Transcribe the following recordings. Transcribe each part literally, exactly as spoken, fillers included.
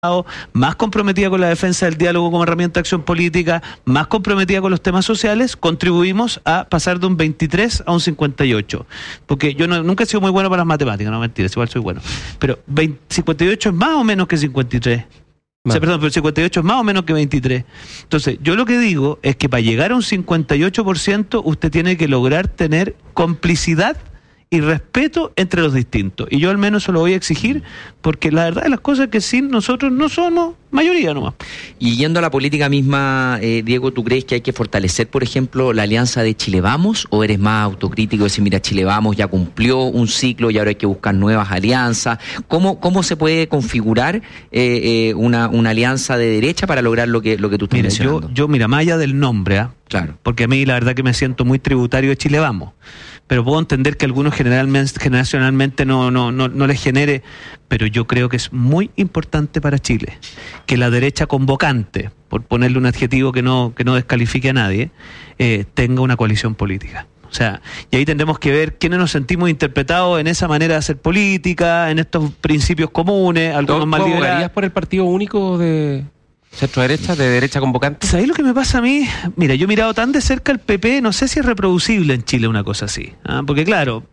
más comprometida con la defensa del diálogo como herramienta de acción política, más comprometida con los temas sociales, contribuimos a pasar de un veintitrés a un cincuenta y ocho. Porque yo no, nunca he sido muy bueno para las matemáticas, no mentiras, igual soy bueno. Pero veinte, cincuenta y ocho es más o menos que cincuenta y tres. O sea, perdón, pero cincuenta y ocho es más o menos que veintitrés. Entonces, yo lo que digo es que para llegar a un cincuenta y ocho por ciento usted tiene que lograr tener complicidad y respeto entre los distintos. Y yo al menos se lo voy a exigir, porque la verdad de las cosas es que sin nosotros no somos mayoría nomás. Y yendo a la política misma, eh, Diego, ¿tú crees que hay que fortalecer, por ejemplo, la alianza de Chile Vamos? ¿O eres más autocrítico de decir, mira, Chile Vamos ya cumplió un ciclo y ahora hay que buscar nuevas alianzas? ¿Cómo, cómo se puede configurar eh, eh, una, una alianza de derecha para lograr lo que, lo que tú estás mira, mencionando? Yo, yo, mira, más allá del nombre, ¿eh? Claro. Porque a mí la verdad que me siento muy tributario de Chile Vamos. Pero puedo entender que a algunos generalmente, generacionalmente no, no, no, no les genere, pero yo creo que es muy importante para Chile que la derecha convocante, por ponerle un adjetivo que no, que no descalifique a nadie, eh, tenga una coalición política. O sea, y ahí tendremos que ver quiénes nos sentimos interpretados en esa manera de hacer política, en estos principios comunes, algunos más liberales. ¿Abogarías por el partido único de centro derecha, de derecha convocante? ¿Sabéis lo que me pasa a mí? Mira, yo he mirado tan de cerca el P P, no sé si es reproducible en Chile una cosa así, ¿ah? Porque claro,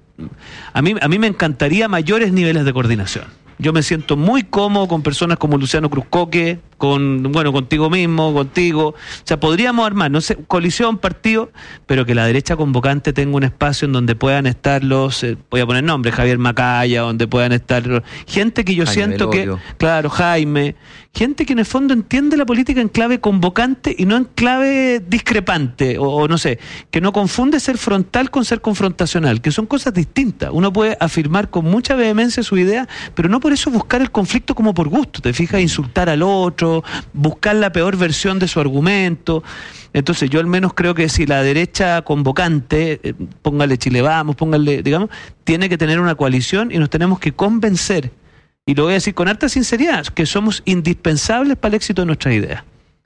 a mí, a mí me encantaría mayores niveles de coordinación. Yo me siento muy cómodo con personas como Luciano Cruzcoque, con, bueno, contigo mismo, contigo. O sea, podríamos armar, no sé, coalición, partido, pero que la derecha convocante tenga un espacio en donde puedan estar los, eh, voy a poner nombres, Javier Macaya, donde puedan estar los, gente que yo Jaime siento Velorio. que, claro, Jaime, gente que en el fondo entiende la política en clave convocante y no en clave discrepante, o, o no sé, que no confunde ser frontal con ser confrontacional, que son cosas distintas. Uno puede afirmar con mucha vehemencia su idea, pero no por eso buscar el conflicto como por gusto, te fijas, insultar al otro, buscar la peor versión de su argumento. Entonces yo al menos creo que si la derecha convocante, eh, póngale Chile Vamos, póngale, digamos, tiene que tener una coalición y nos tenemos que convencer, y lo voy a decir con harta sinceridad, que somos indispensables para el éxito de nuestras ideas.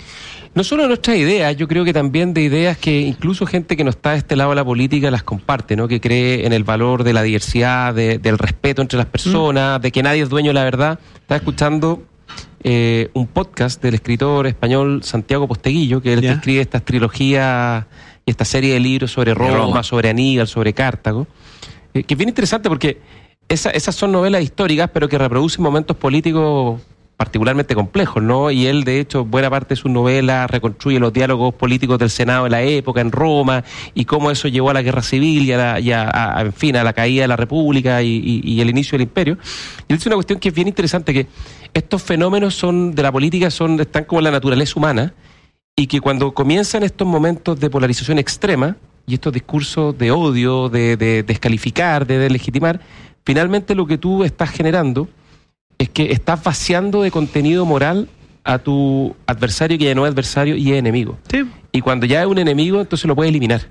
No solo de nuestras ideas, yo creo que también de ideas que incluso gente que no está de este lado de la política las comparte, ¿no? Que cree en el valor de la diversidad, de, del respeto entre las personas, mm. de que nadie es dueño de la verdad. Estaba escuchando eh, un podcast del escritor español Santiago Posteguillo, que es el ¿Ya? que escribe estas trilogías y esta serie de libros sobre Roma, Roma. sobre Aníbal, sobre Cartago, eh, que es bien interesante porque esa, esas son novelas históricas, pero que reproducen momentos políticos particularmente complejos, ¿no? Y él, de hecho, buena parte de sus novelas reconstruye los diálogos políticos del Senado de la época en Roma y cómo eso llevó a la guerra civil y a, la, y a, a en fin, a la caída de la República y, y, y el inicio del imperio. Y él dice una cuestión que es bien interesante, que estos fenómenos son de la política son están como en la naturaleza humana, y que cuando comienzan estos momentos de polarización extrema y estos discursos de odio, de, de descalificar, de deslegitimar, finalmente lo que tú estás generando es que estás vaciando de contenido moral a tu adversario, que ya no es adversario y es enemigo. Sí. Y cuando ya es un enemigo, entonces lo puedes eliminar.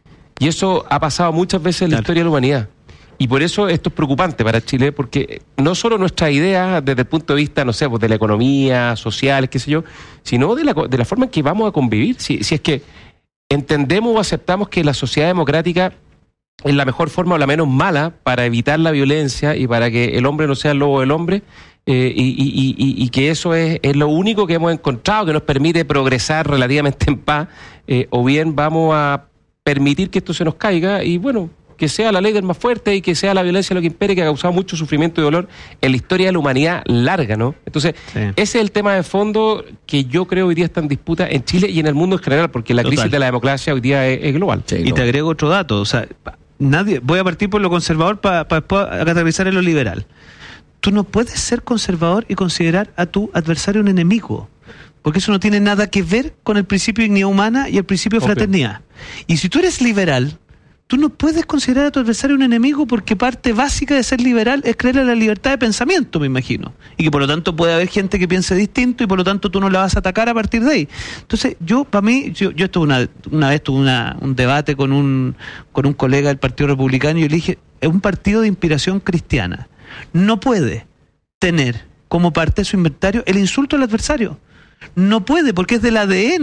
Y eso ha pasado muchas veces en la Claro. historia de la humanidad. Y por eso esto es preocupante para Chile, porque no solo nuestras ideas desde el punto de vista, no sé, pues de la economía, social, qué sé yo, sino de la, de la forma en que vamos a convivir. Si, si es que entendemos o aceptamos que la sociedad democrática es la mejor forma o la menos mala para evitar la violencia y para que el hombre no sea el lobo del hombre, eh, y, y, y, y que eso es, es lo único que hemos encontrado que nos permite progresar relativamente en paz, eh, o bien vamos a permitir que esto se nos caiga y bueno, que sea la ley del más fuerte y que sea la violencia lo que impere, que ha causado mucho sufrimiento y dolor en la historia de la humanidad larga, ¿no? Entonces, Sí. ese es el tema de fondo que yo creo hoy día está en disputa en Chile y en el mundo en general, porque la Total. crisis de la democracia hoy día es, es global. Sí, Y lo- te agrego otro dato, o sea, nadie, voy a partir por lo conservador para pa, después categorizar en lo liberal. Tú no puedes ser conservador y considerar a tu adversario un enemigo, porque eso no tiene nada que ver con el principio de dignidad humana y el principio de Obvio. fraternidad. Y si tú eres liberal, tú no puedes considerar a tu adversario un enemigo, porque parte básica de ser liberal es creer en la libertad de pensamiento, me imagino. Y que por lo tanto puede haber gente que piense distinto y por lo tanto tú no la vas a atacar a partir de ahí. Entonces, yo, para mí, yo, yo estuve una, una vez tuve una, un debate con un, con un colega del Partido Republicano y yo le dije, es un partido de inspiración cristiana. No puede tener como parte de su inventario el insulto al adversario. No puede, porque es del A D N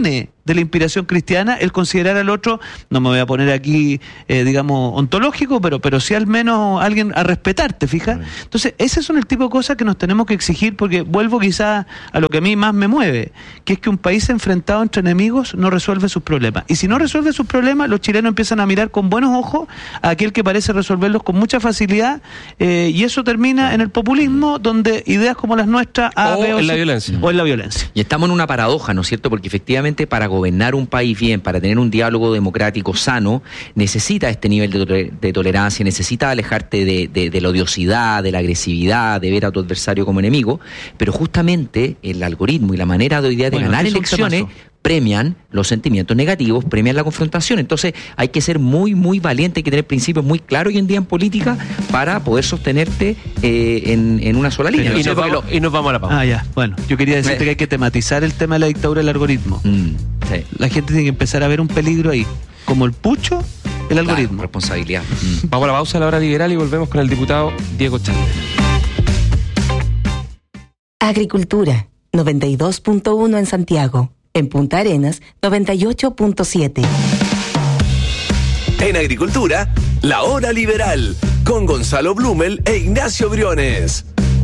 de la inspiración cristiana el considerar al otro, no me voy a poner aquí, eh, digamos, ontológico, pero, pero sí al menos alguien a respetarte, fija. Entonces, ese son el tipo de cosas que nos tenemos que exigir, porque vuelvo quizás a lo que a mí más me mueve, que es que un país enfrentado entre enemigos no resuelve sus problemas. Y si no resuelve sus problemas, los chilenos empiezan a mirar con buenos ojos a aquel que parece resolverlos con mucha facilidad, eh, y eso termina en el populismo, donde ideas como las nuestras A, o B, o en la C, violencia. o en la violencia. Y estamos en una paradoja, ¿no es cierto? Porque efectivamente para gobernar un país bien, para tener un diálogo democrático sano, necesita este nivel de, to- de tolerancia, necesita alejarte de, de, de la odiosidad, de la agresividad, de ver a tu adversario como enemigo, pero justamente el algoritmo y la manera de hoy día de Bueno, ganar es un elecciones temazo. premian los sentimientos negativos, premian la confrontación. Entonces hay que ser muy, muy valiente, hay que tener principios muy claros hoy en día en política para poder sostenerte eh, en, en una sola línea. Y ¿no es nos, cierto? vamos, y nos vamos a la pausa. Ah, ya, bueno, yo quería decirte Eh. que hay que tematizar el tema de la dictadura del algoritmo. Mm, sí. La gente tiene que empezar a ver un peligro ahí, como el pucho, el Claro, algoritmo. responsabilidad. Mm. Vamos a la pausa a la hora liberal y volvemos con el diputado Diego Chalper. Agricultura, noventa y dos punto uno en Santiago. En Punta Arenas, noventa y ocho punto siete. En Agricultura, la hora liberal, con Gonzalo Blumel e Ignacio Briones.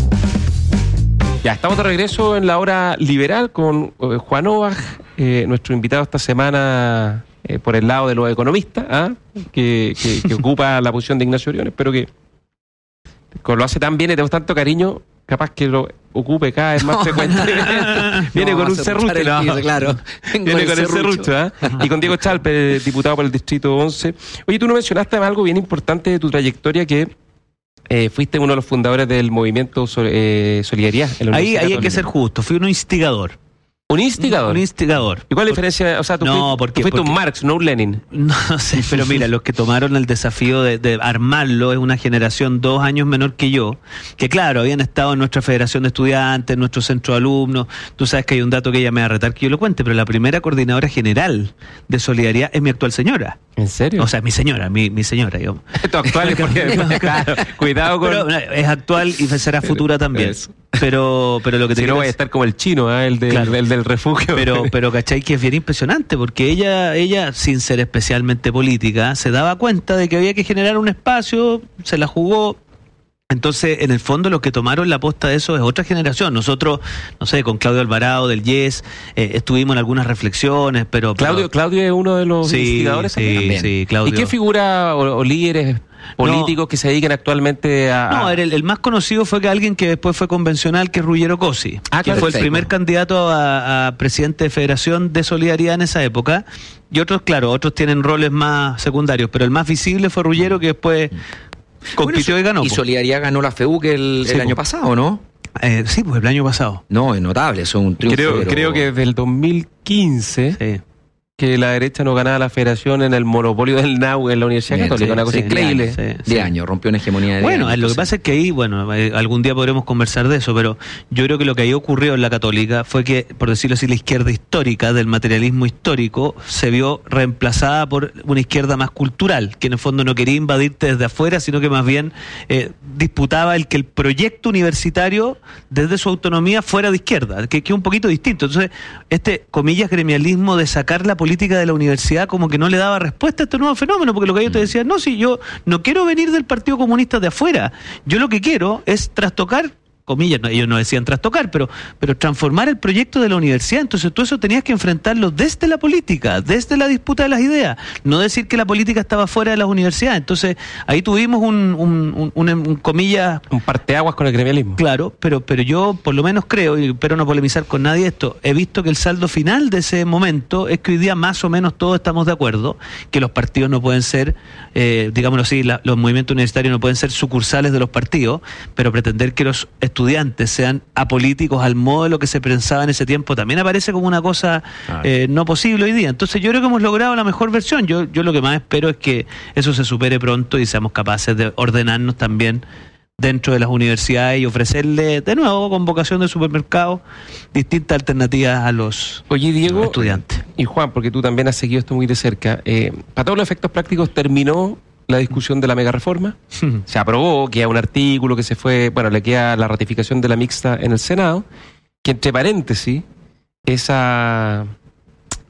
Ya, estamos de regreso en la hora liberal con eh, Juan Obaj, eh, nuestro invitado esta semana eh, por el lado de los economistas, ¿ah? que, que, que ocupa la posición de Ignacio Briones, pero que como lo hace tan bien y tenemos tanto cariño, capaz que lo ocupe cada vez más frecuentemente. Viene No, con un a serrucho. serruchar el no. piso, claro. Viene con el serrucho, ¿ah? Y con Diego Chalper, diputado por el Distrito once. Oye, tú no mencionaste algo bien importante de tu trayectoria, que eh, fuiste uno de los fundadores del movimiento Sol- eh, Solidaridad. En la Ahí, Universidad ahí hay que Católica. ser justo, fui un instigador. Un instigador. Un instigador. ¿Y cuál es la diferencia? O sea, tú No, fuiste, porque- tú fuiste porque- un Marx, no un Lenin. No sé, pero mira, los que tomaron el desafío de, de armarlo es una generación dos años menor que yo, que claro, habían estado en nuestra federación de estudiantes, en nuestro centro de alumnos. Tú sabes que hay un dato que ella me va a retar que yo lo cuente, pero la primera coordinadora general de Solidaridad es mi actual señora. ¿En serio? O sea, mi señora, mi, mi señora. Yo. Esto actual es porque, claro, cuidado con... Pero, es actual y será futura también. Eso. Pero, pero lo que te si no quiero voy a decir- estar como el chino, ¿ah? el, del, Claro. el del refugio. Pero, pero cachai que es bien impresionante, porque ella, ella, sin ser especialmente política, se daba cuenta de que había que generar un espacio, se la jugó. Entonces, en el fondo, los que tomaron la posta de eso es otra generación. Nosotros, no sé, con Claudio Alvarado del Yes, eh, estuvimos en algunas reflexiones, pero... pero- Claudio, Claudio es uno de los sí, investigadores sí, también. sí, Claudio. ¿Y qué figura o, o líderes políticos No. que se dediquen actualmente a...? No, el, el más conocido fue que alguien que después fue convencional, que es Ruggero Cosi, Ah, que claro, fue el perfecto. primer candidato a, a presidente de Federación de Solidaridad en esa época. Y otros, claro, otros tienen roles más secundarios, pero el más visible fue Ruggero, que después compitió Bueno, y ganó. Y po. Solidaridad ganó la FEUC el, Sí, el po. año pasado, ¿no? Eh, sí, pues el año pasado. No, es notable, eso es un triunfo. Creo, pero- creo que desde el dos mil quince Sí. que la derecha no ganaba la federación en el monopolio del N A U en la Universidad Bien, Católica, sí, una cosa sí, increíble. sí, De sí. años, rompió una hegemonía de Bueno, años, lo que entonces. pasa es que ahí, bueno, eh, algún día podremos conversar de eso, pero yo creo que lo que ahí ocurrió en la Católica fue que, por decirlo así, la izquierda histórica, del materialismo histórico, se vio reemplazada por una izquierda más cultural, que en el fondo no quería invadirte desde afuera, sino que más bien eh, disputaba el que el proyecto universitario, desde su autonomía, fuera de izquierda, que, que es un poquito distinto. Entonces, este, comillas, gremialismo de sacar la política de la universidad como que no le daba respuesta a este nuevo fenómeno, porque lo que ellos te decían, no, si yo no quiero venir del Partido Comunista de afuera, yo lo que quiero es trastocar, comillas, no, ellos no decían trastocar, pero, pero transformar el proyecto de la universidad. Entonces tú eso tenías que enfrentarlo desde la política, desde la disputa de las ideas, no decir que la política estaba fuera de las universidades. Entonces ahí tuvimos un, un, un, un, un comillas... Un parteaguas con el gremialismo. Claro, pero, pero yo por lo menos creo, y espero no polemizar con nadie esto, he visto que el saldo final de ese momento es que hoy día más o menos todos estamos de acuerdo que los partidos no pueden ser, eh, digámoslo así, la, los movimientos universitarios no pueden ser sucursales de los partidos, pero pretender que los estudiantes sean apolíticos al modo de lo que se pensaba en ese tiempo también aparece como una cosa Claro. eh, no posible hoy día. Entonces yo creo que hemos logrado la mejor versión. Yo, yo lo que más espero es que eso se supere pronto y seamos capaces de ordenarnos también dentro de las universidades y ofrecerle de nuevo, con vocación de supermercado, distintas alternativas a los Oye, Diego, estudiantes. y Juan, porque tú también has seguido esto muy de cerca, eh, para todos los efectos prácticos terminó la discusión de la mega reforma, se aprobó, queda un artículo que se fue, bueno, le queda la ratificación de la mixta en el Senado, que entre paréntesis, esa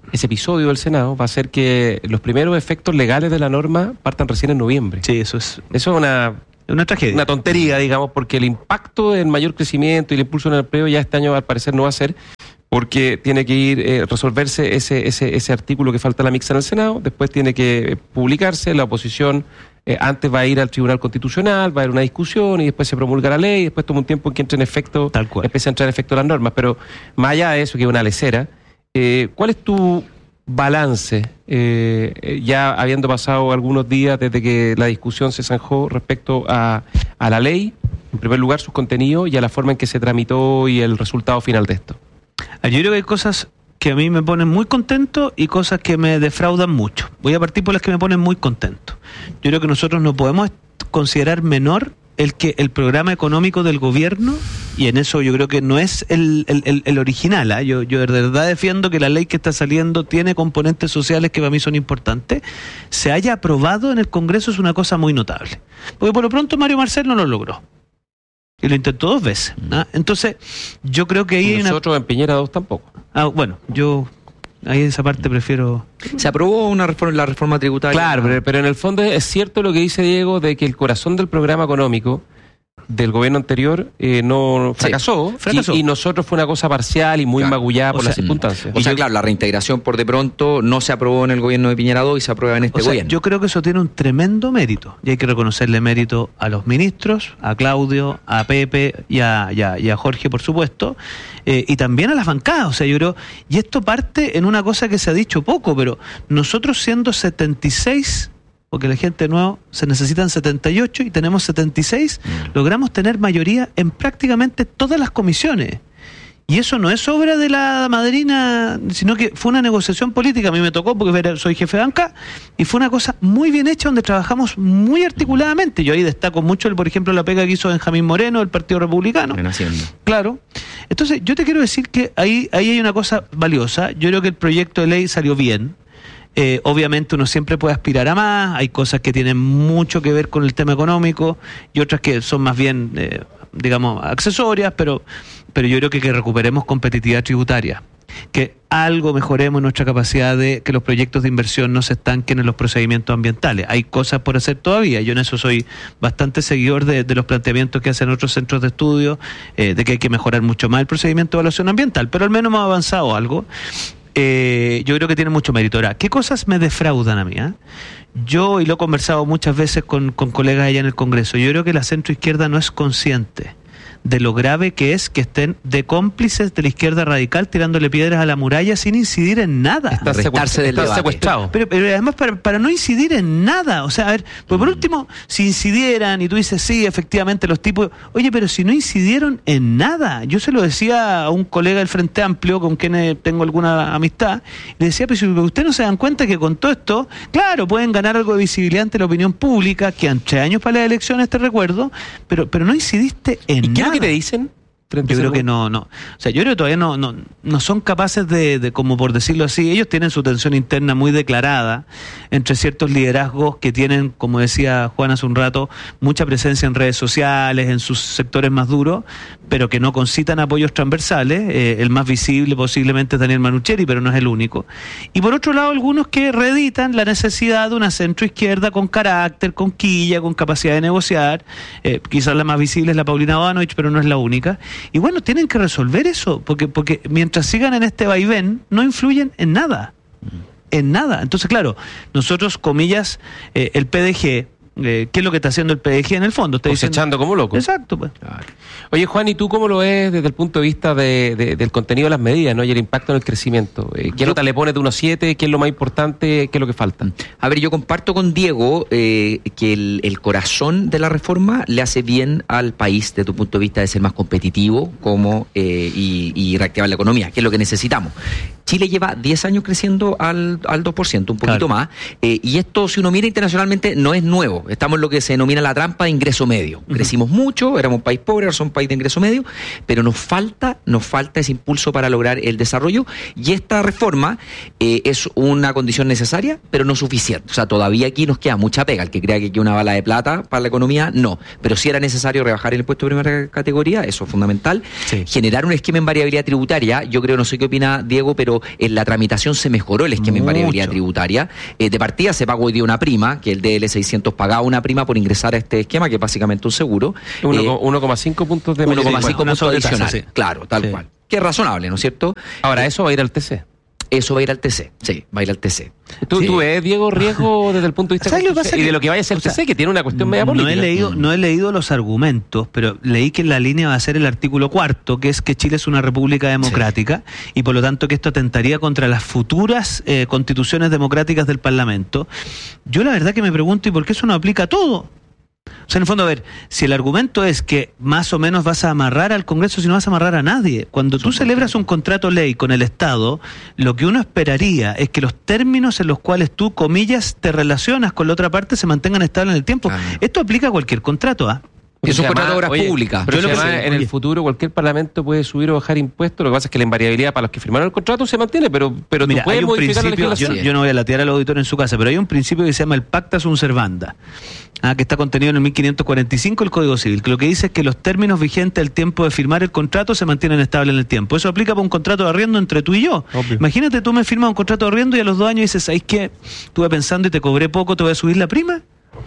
ese episodio del Senado va a hacer que los primeros efectos legales de la norma partan recién en noviembre. Sí, eso es... Eso es una... Una tragedia. Una tontería, digamos, porque el impacto del mayor crecimiento y el impulso en el empleo ya este año al parecer no va a ser, porque tiene que ir eh, resolverse ese, ese, ese artículo que falta en la mixta en el Senado, después tiene que publicarse, la oposición eh, antes va a ir al Tribunal Constitucional, va a haber una discusión y después se promulga la ley, y después toma un tiempo en que entre en efecto, Tal cual. empieza a entrar en efecto las normas, pero más allá de eso, que es una lecera, eh, ¿cuál es tu balance, eh, ya habiendo pasado algunos días desde que la discusión se zanjó respecto a, a la ley, en primer lugar sus contenidos y a la forma en que se tramitó y el resultado final de esto? Yo creo que hay cosas que a mí me ponen muy contento y cosas que me defraudan mucho. Voy a partir por las que me ponen muy contento. Yo creo que nosotros no podemos considerar menor el que el programa económico del gobierno, y en eso yo creo que no es el, el, el, el original, ¿eh? yo, yo de verdad defiendo que la ley que está saliendo tiene componentes sociales que para mí son importantes, se haya aprobado en el Congreso es una cosa muy notable. Porque por lo pronto Mario Marcel no lo logró. Y lo intentó dos veces. ¿Ah? Entonces, yo creo que ahí hay una... Nosotros en Piñera dos tampoco. Ah, bueno, yo ahí esa parte prefiero... Se aprobó una reforma, la reforma tributaria. Claro, pero, pero en el fondo es cierto lo que dice Diego de que el corazón del programa económico del gobierno anterior eh, no fracasó, sí, fracasó. Y, y nosotros fue una cosa parcial y muy Claro. magullada por O sea, las circunstancias. O sea, claro, la reintegración por de pronto no se aprobó en el gobierno de Piñera dos y se aprueba en este O sea, gobierno. yo creo que eso tiene un tremendo mérito. Y hay que reconocerle mérito a los ministros, a Claudio, a Pepe y a, y a, y a Jorge, por supuesto, eh, y también a las bancadas. O sea, yo creo, y esto parte en una cosa que se ha dicho poco, pero nosotros siendo setenta y seis, porque la gente nueva se necesitan setenta y ocho y tenemos setenta y seis, mm. logramos tener mayoría en prácticamente todas las comisiones. Y eso no es obra de la madrina, sino que fue una negociación política. A mí me tocó porque soy jefe de banca y fue una cosa muy bien hecha donde trabajamos muy articuladamente. Yo ahí destaco mucho, el, por ejemplo, la pega que hizo Benjamín Moreno del Partido Republicano. Claro. Entonces, yo te quiero decir que ahí, ahí hay una cosa valiosa. Yo creo que el proyecto de ley salió bien. Eh, obviamente uno siempre puede aspirar a más, hay cosas que tienen mucho que ver con el tema económico y otras que son más bien, eh, digamos, accesorias, pero, pero yo creo que, que recuperemos competitividad tributaria, que algo mejoremos nuestra capacidad de que los proyectos de inversión no se estanquen en los procedimientos ambientales. Hay cosas por hacer todavía, yo en eso soy bastante seguidor de, de los planteamientos que hacen otros centros de estudio, eh, de que hay que mejorar mucho más el procedimiento de evaluación ambiental, pero al menos hemos avanzado algo. Eh, yo creo que tiene mucho mérito. Ahora, ¿qué cosas me defraudan a mí? Eh? Yo, y lo he conversado muchas veces con, con colegas allá en el Congreso, yo creo que la centroizquierda no es consciente de lo grave que es que estén de cómplices de la izquierda radical tirándole piedras a la muralla sin incidir en nada. Está, secuestra, del está secuestrado. Pero, pero además para, para no incidir en nada. O sea, a ver, pues por último, si incidieran y tú dices, sí, efectivamente los tipos... Oye, pero si no incidieron en nada. Yo se lo decía a un colega del Frente Amplio con quien tengo alguna amistad, le decía, pero si ustedes no se dan cuenta que con todo esto, claro, pueden ganar algo de visibilidad ante la opinión pública, quedan tres años para las elecciones, te recuerdo, pero, pero no incidiste en nada. ¿Qué te dicen? Yo creo que no, no. O sea, yo creo que todavía no, no, no son capaces de, de, como por decirlo así, ellos tienen su tensión interna muy declarada entre ciertos liderazgos que tienen, como decía Juan hace un rato, mucha presencia en redes sociales, en sus sectores más duros, pero que no concitan apoyos transversales. Eh, el más visible posiblemente es Daniel Manucheri, pero no es el único. Y por otro lado, algunos que reeditan la necesidad de una centroizquierda con carácter, con quilla, con capacidad de negociar. Eh, quizás la más visible es la Paulina Bodanovich, pero no es la única. Y bueno, tienen que resolver eso, porque porque mientras sigan en este vaivén, no influyen en nada, en nada. Entonces, claro, nosotros, comillas, eh, el P D G, eh, ¿qué es lo que está haciendo el P D G en el fondo? Está cosechando diciendo... como loco. Exacto, pues. Claro. Oye, Juan, ¿y tú cómo lo ves desde el punto de vista de, de, del contenido de las medidas, ¿no? Y el impacto en el crecimiento? Eh, ¿Qué yo... nota le pones de uno a siete? ¿Qué es lo más importante? ¿Qué es lo que falta? A ver, yo comparto con Diego eh, que el, el corazón de la reforma le hace bien al país desde tu punto de vista de ser más competitivo como eh, y, y reactivar la economía, que es lo que necesitamos. Chile lleva diez años creciendo al, al dos por ciento, un poquito claro. más, eh, y esto, si uno mira internacionalmente, no es nuevo. Estamos en lo que se denomina la trampa de ingreso medio. Uh-huh. Crecimos mucho, éramos un país pobre, ahora somos un país de ingreso medio, pero nos falta, nos falta ese impulso para lograr el desarrollo, y esta reforma eh, es una condición necesaria, pero no suficiente. O sea, todavía aquí nos queda mucha pega. El que crea que hay una bala de plata para la economía, no. Pero sí era necesario rebajar el impuesto de primera categoría, eso es fundamental. Sí. Generar un esquema en variabilidad tributaria, yo creo, no sé qué opina Diego, pero pero en la tramitación se mejoró el esquema de Mucho. invariabilidad tributaria. Eh, de partida se paga hoy día una prima, que el D L seiscientos pagaba una prima por ingresar a este esquema, que es básicamente un seguro. Eh, uno coma cinco puntos de uno coma mayoría. cinco Una puntos sobretasa, adicionales. sí. Claro, tal Sí. cual. Que es razonable, ¿no es cierto? Ahora, eso va a ir al T C. Eso va a ir al T C. Sí, va a ir al T C. ¿Tú, Sí. tú ves, Diego, riesgo desde el punto de vista ¿Sabes lo que pasa? y de Que- lo que vaya a ser o el T C, sea, que tiene una cuestión media No política? he, leído, no he leído los argumentos, pero leí que en la línea va a ser el artículo cuarto, que es que Chile es una república democrática y por lo tanto que esto atentaría contra las futuras eh, constituciones democráticas del Parlamento. Yo la verdad que me pregunto, ¿y por qué eso no aplica a todo? O sea, en el fondo, a ver, si el argumento es que más o menos vas a amarrar al Congreso, si no vas a amarrar a nadie. Cuando tú celebras un contrato ley con el Estado, lo que uno esperaría es que los términos en los cuales tú, comillas, te relacionas con la otra parte se mantengan estables en el tiempo. Claro. Esto aplica a cualquier contrato, ¿ah? Es un Se contrato de llama- obras oye, públicas. Pero Yo se lo que llama, sé, en oye. el futuro cualquier parlamento puede subir o bajar impuestos. Lo que pasa es que la invariabilidad para los que firmaron el contrato se mantiene, pero, pero Mira, tú puedes hay un modificar la principio, yo, legislación. yo no voy a latear al auditor en su casa, pero hay un principio que se llama el Pacta Sunt Servanda, ah, que está contenido en el mil quinientos cuarenta y cinco del Código Civil, que lo que dice es que los términos vigentes al tiempo de firmar el contrato se mantienen estables en el tiempo. Eso aplica para un contrato de arriendo entre tú y yo. Obvio. Imagínate, tú me firmas un contrato de arriendo y a los dos años dices, ¿sabes qué? Estuve pensando y te cobré poco, te voy a subir la prima.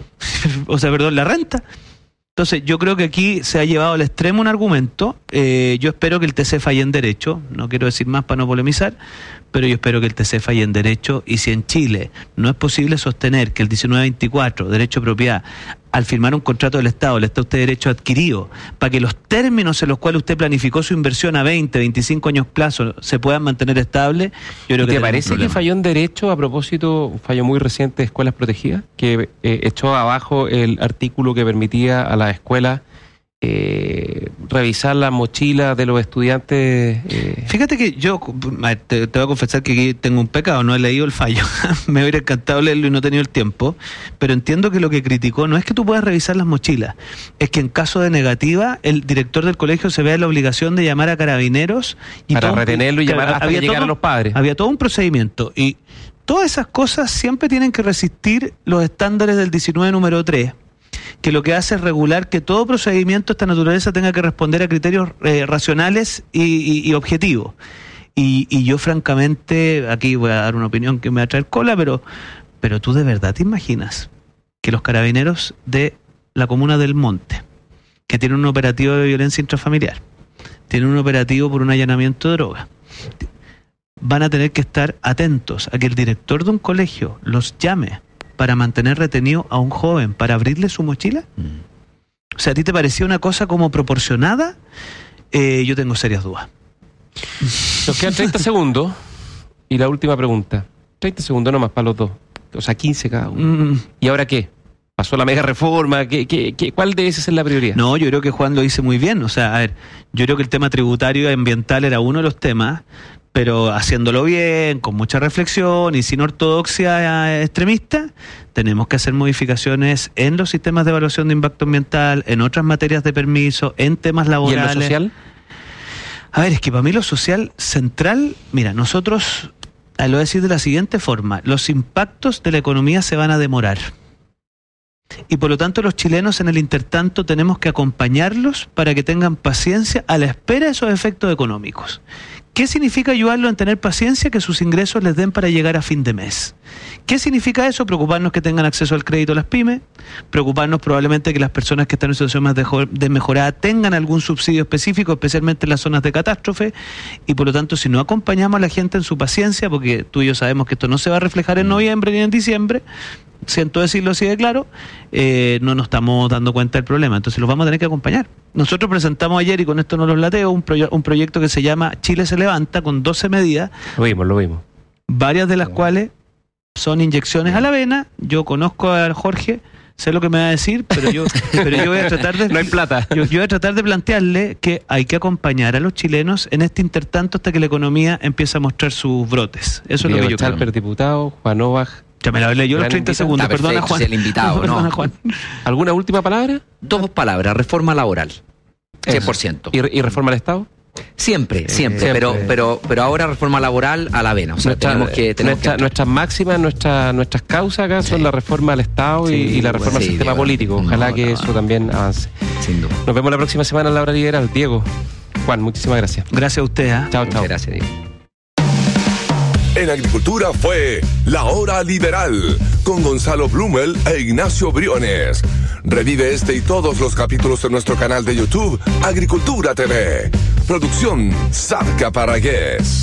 O sea, perdón, la renta. Entonces, yo creo que aquí se ha llevado al extremo un argumento. Eh, yo espero que el T C falle en derecho. No quiero decir más para no polemizar, pero yo espero que el T C falle en derecho. Y si en Chile no es posible sostener que el diecinueve veinticuatro, derecho de propiedad, al firmar un contrato del Estado, le está a usted derecho adquirido, para que los términos en los cuales usted planificó su inversión a veinte, veinticinco años plazo se puedan mantener estables, yo creo ¿Y que te tenemos un parece que problema. falló en derecho a propósito, un fallo muy reciente de escuelas protegidas, que eh, echó abajo el artículo que permitía a las escuelas eh, revisar las mochilas de los estudiantes? Eh, Fíjate que yo, a ver, te, te voy a confesar que aquí tengo un pecado, no he leído el fallo, me hubiera encantado leerlo y no he tenido el tiempo, pero entiendo que lo que criticó no es que tú puedas revisar las mochilas, es que en caso de negativa, el director del colegio se vea en la obligación de llamar a carabineros y Para todo un- retenerlo y claro, llamar hasta había que llegaran todo- los padres. Había todo un procedimiento y todas esas cosas siempre tienen que resistir los estándares del diecinueve número tres, que lo que hace es regular que todo procedimiento de esta naturaleza tenga que responder a criterios eh, racionales y, y- y objetivos. Y, y yo francamente, aquí voy a dar una opinión que me va a traer cola, pero, pero tú de verdad te imaginas que los carabineros de la comuna del Monte, que tienen un operativo de violencia intrafamiliar, tienen un operativo por un allanamiento de droga, van a tener que estar atentos a que el director de un colegio los llame para mantener retenido a un joven, para abrirle su mochila? O sea, ¿a ti te parecía una cosa como proporcionada? Eh, yo tengo serias dudas. Nos quedan treinta segundos y la última pregunta. treinta segundos nomás para los dos. O sea, quince cada uno. Mm, ¿Y ahora qué? ¿Pasó la mega reforma? ¿Qué, qué, qué, ¿Cuál de esas es la prioridad? no, yo creo que Juan lo dice muy bien. O sea, a ver, yo creo que el tema tributario y ambiental era uno de los temas, pero haciéndolo bien, con mucha reflexión y sin ortodoxia eh, extremista, tenemos que hacer modificaciones en los sistemas de evaluación de impacto ambiental, en otras materias de permiso, en temas ¿Y laborales. en lo social? A ver, es que para mí lo social central, mira, nosotros, eh, lo voy a decir de la siguiente forma, los impactos de la economía se van a demorar. Y por lo tanto los chilenos en el intertanto tenemos que acompañarlos para que tengan paciencia a la espera de esos efectos económicos. ¿Qué significa ayudarlo en tener paciencia? Que sus ingresos les den para llegar a fin de mes. ¿Qué significa eso? Preocuparnos que tengan acceso al crédito las pymes, preocuparnos probablemente que las personas que están en situación más desmejorada tengan algún subsidio específico, especialmente en las zonas de catástrofe, y por lo tanto si no acompañamos a la gente en su paciencia, porque tú y yo sabemos que esto no se va a reflejar en noviembre ni en diciembre, siento decirlo así de claro, eh, no nos estamos dando cuenta del problema, entonces los vamos a tener que acompañar. Nosotros presentamos ayer, y con esto no los lateo, un, proye- un proyecto que se llama Chile se levanta, con doce medidas, Lo vimos, lo vimos. varias de las cuales son inyecciones a la vena. Yo conozco a Jorge, sé lo que me va a decir, pero yo, pero yo voy a tratar de... No hay plata. Yo, yo voy a tratar de plantearle que hay que acompañar a los chilenos en este intertanto hasta que la economía empiece a mostrar sus brotes. Eso es lo que Diego yo creo. Chalper, diputado, Juan Novak. Ya me la hablé yo los Gran treinta invitado. segundos, Está perdona perfecto, Juan. es el invitado, ¿no? Perdona, Juan. ¿Alguna última palabra? Dos palabras, reforma laboral. cien por ciento. ¿Y, y reforma al Estado? Siempre, siempre, siempre. pero pero pero ahora reforma laboral a la vena. O sea, Nuestra- tenemos que... Tenemos nuestra- que nuestras máximas, nuestra, nuestras causas acá son Sí. la reforma al Estado y, Sí, y la reforma sí, al sistema Diego. político. Ojalá No, que no. eso también avance. Sin duda. Nos vemos la próxima semana en la hora liberal. Diego, Juan, muchísimas gracias. Gracias a usted. ¿eh? Chao, chao. Muchas gracias, Diego. en agricultura fue La Hora Liberal con Gonzalo Blumel e Ignacio Briones. Revive este y todos los capítulos en nuestro canal de YouTube Agricultura T V. Producción Sadka Paragués.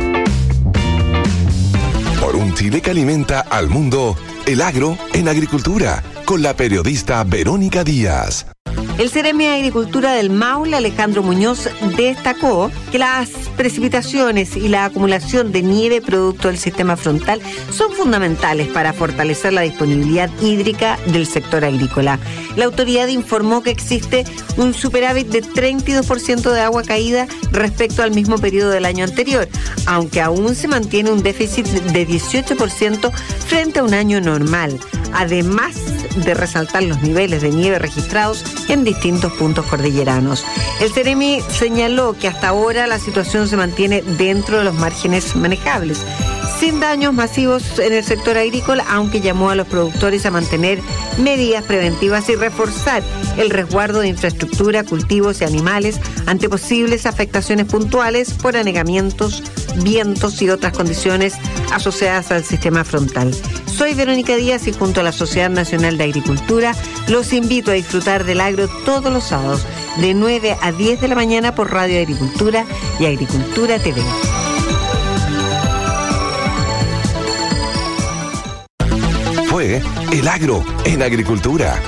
Por un Chile que alimenta al mundo, el agro en agricultura, con la periodista Verónica Díaz. El Ceremi de Agricultura del Maule, Alejandro Muñoz, destacó que las precipitaciones y la acumulación de nieve producto del sistema frontal son fundamentales para fortalecer la disponibilidad hídrica del sector agrícola. La autoridad informó que existe un superávit de treinta y dos por ciento de agua caída respecto al mismo periodo del año anterior, aunque aún se mantiene un déficit de dieciocho por ciento frente a un año normal, además de resaltar los niveles de nieve registrados en distintos puntos cordilleranos. El Ceremi señaló que hasta ahora la situación se mantiene dentro de los márgenes manejables, sin daños masivos en el sector agrícola, aunque llamó a los productores a mantener medidas preventivas y reforzar el resguardo de infraestructura, cultivos y animales ante posibles afectaciones puntuales por anegamientos, vientos y otras condiciones asociadas al sistema frontal. Soy Verónica Díaz y junto a la Sociedad Nacional de Agricultura los invito a disfrutar del agro todos los sábados de nueve a diez de la mañana por Radio Agricultura y Agricultura T V. Fue El Agro en Agricultura.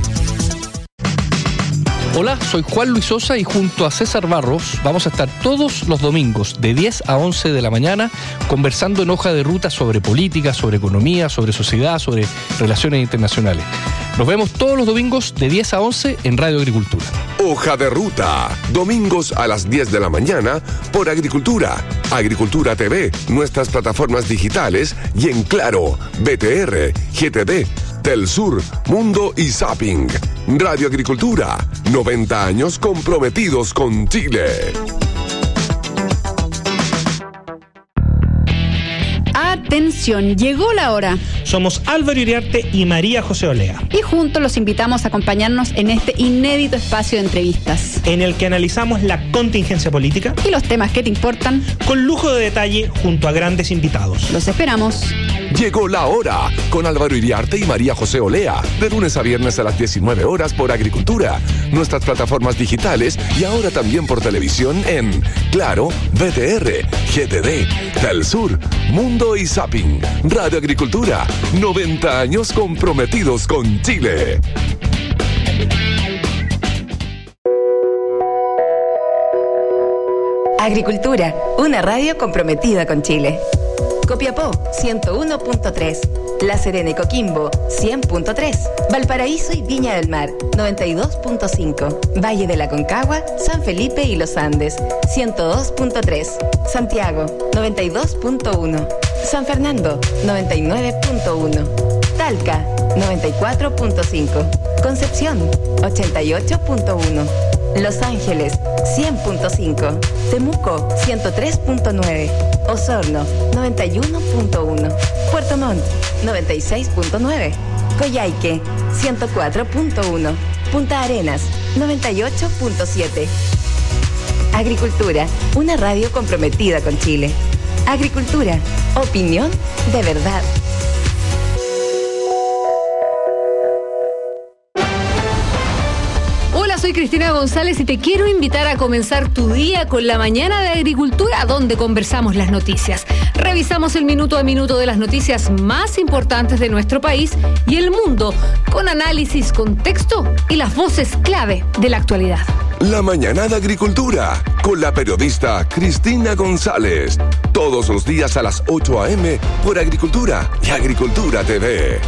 Hola, soy Juan Luis Sosa y junto a César Barros vamos a estar todos los domingos de diez a once de la mañana conversando en Hoja de Ruta sobre política, sobre economía, sobre sociedad, sobre relaciones internacionales. Nos vemos todos los domingos de diez a once en Radio Agricultura. Hoja de Ruta, domingos a las diez de la mañana por Agricultura, Agricultura T V, nuestras plataformas digitales y en Claro, B T R, G T D, Telsur, Mundo y Zapping. Radio Agricultura, noventa años comprometidos con Chile. Atención, llegó la hora. Somos Álvaro Iriarte y María José Olea. Y juntos los invitamos a acompañarnos en este inédito espacio de entrevistas, en el que analizamos la contingencia política y los temas que te importan, con lujo de detalle junto a grandes invitados. Los esperamos. Llegó la hora con Álvaro Iriarte y María José Olea, de lunes a viernes a las diecinueve horas por Agricultura, nuestras plataformas digitales y ahora también por televisión en Claro, B T R, G T D, Telsur, Mundo y Zapping. Radio Agricultura, noventa años comprometidos con Chile. Agricultura, una radio comprometida con Chile. Copiapó, ciento uno punto tres. La Serena y Coquimbo, cien punto tres. Valparaíso y Viña del Mar, noventa y dos punto cinco. Valle de la Concagua, San Felipe y Los Andes, ciento dos punto tres. Santiago, noventa y dos punto uno. San Fernando, noventa y nueve punto uno. Talca, noventa y cuatro punto cinco. Concepción, ochenta y ocho punto uno. Los Ángeles, cien punto cinco. Temuco, ciento tres punto nueve. Osorno, noventa y uno punto uno. Puerto Montt, noventa y seis punto nueve. Coyhaique, ciento cuatro punto uno. Punta Arenas, noventa y ocho punto siete. Agricultura, una radio comprometida con Chile. Agricultura, opinión de verdad. Soy Cristina González y te quiero invitar a comenzar tu día con la mañana de Agricultura, donde conversamos las noticias. Revisamos el minuto a minuto de las noticias más importantes de nuestro país y el mundo, con análisis, contexto y las voces clave de la actualidad. La mañana de Agricultura, con la periodista Cristina González. Todos los días a las ocho a eme por Agricultura y Agricultura T V.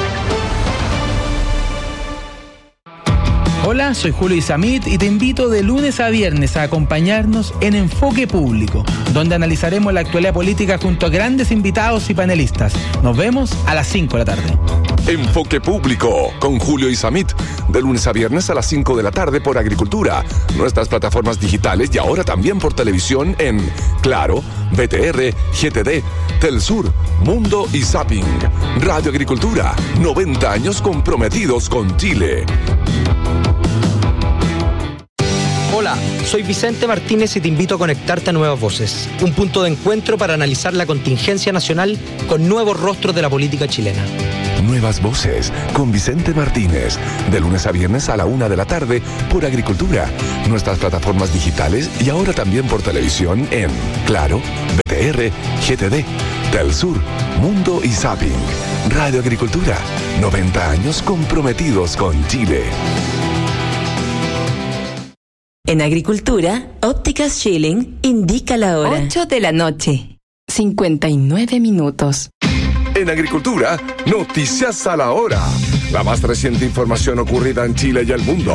Hola, soy Julio Isamit y te invito de lunes a viernes a acompañarnos en Enfoque Público, donde analizaremos la actualidad política junto a grandes invitados y panelistas. Nos vemos a las cinco de la tarde. Enfoque Público con Julio Isamit, de lunes a viernes a las cinco de la tarde por Agricultura, nuestras plataformas digitales y ahora también por televisión en Claro, B T R, G T D, Telsur, Mundo y Zapping. Radio Agricultura, noventa años comprometidos con Chile. Hola, Hola, soy Vicente Martínez y te invito a conectarte a Nuevas Voces, un punto de encuentro para analizar la contingencia nacional con nuevos rostros de la política chilena. Nuevas Voces con Vicente Martínez, de lunes a viernes a la una de la tarde por Agricultura, nuestras plataformas digitales y ahora también por televisión en Claro, B T R, G T D, Telsur, Mundo y Zapping. Radio Agricultura, noventa años comprometidos con Chile. En Agricultura, Ópticas Schilling indica la hora. ocho de la noche, cincuenta y nueve minutos. En Agricultura, noticias a la hora. La más reciente información ocurrida en Chile y el mundo.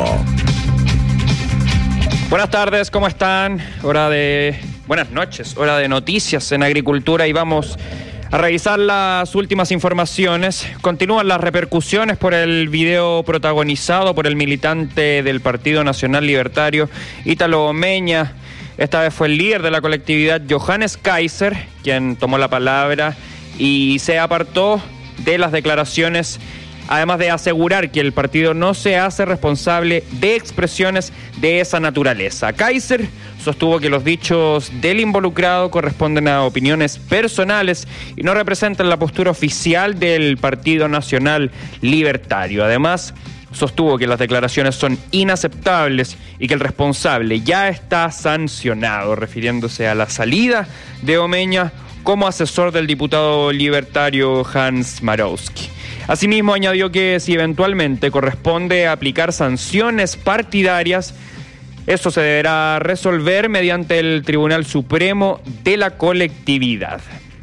Buenas tardes, ¿cómo están? Hora de... Buenas noches, hora de noticias en Agricultura y vamos a revisar las últimas informaciones. Continúan las repercusiones por el video protagonizado por el militante del Partido Nacional Libertario, Ítalo Omeña. Esta vez fue el líder de la colectividad, Johannes Kaiser, quien tomó la palabra y se apartó de las declaraciones, además de asegurar que el partido no se hace responsable de expresiones de esa naturaleza. Kaiser sostuvo que los dichos del involucrado corresponden a opiniones personales y no representan la postura oficial del Partido Nacional Libertario. Además, sostuvo que las declaraciones son inaceptables y que el responsable ya está sancionado, refiriéndose a la salida de Omeña como asesor del diputado libertario Hans Marowski. Asimismo, añadió que si eventualmente corresponde aplicar sanciones partidarias, eso se deberá resolver mediante el Tribunal Supremo de la colectividad.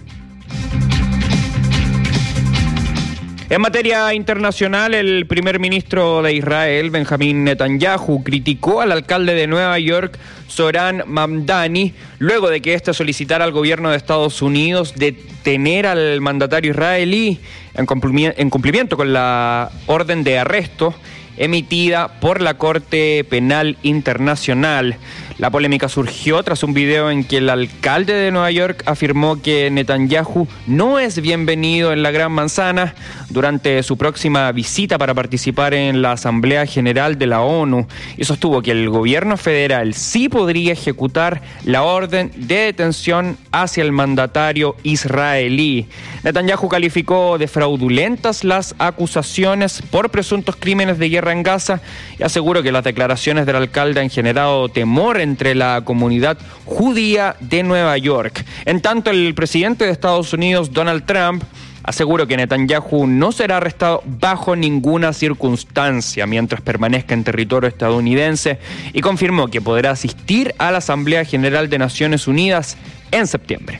En materia internacional, el primer ministro de Israel, Benjamín Netanyahu, criticó al alcalde de Nueva York, Zohran Mamdani, luego de que éste solicitara al gobierno de Estados Unidos detener al mandatario israelí en cumplimiento con la orden de arresto emitida por la Corte Penal Internacional. La polémica surgió tras un video en que el alcalde de Nueva York afirmó que Netanyahu no es bienvenido en la Gran Manzana durante su próxima visita para participar en la Asamblea General de la ONU y sostuvo que el gobierno federal sí podría ejecutar la orden de detención hacia el mandatario israelí. Netanyahu calificó de fraudulentas las acusaciones por presuntos crímenes de guerra en Gaza y aseguró que las declaraciones del alcalde han generado temor entre la comunidad judía de Nueva York. En tanto, el presidente de Estados Unidos, Donald Trump, aseguró que Netanyahu no será arrestado bajo ninguna circunstancia mientras permanezca en territorio estadounidense y confirmó que podrá asistir a la Asamblea General de Naciones Unidas en septiembre.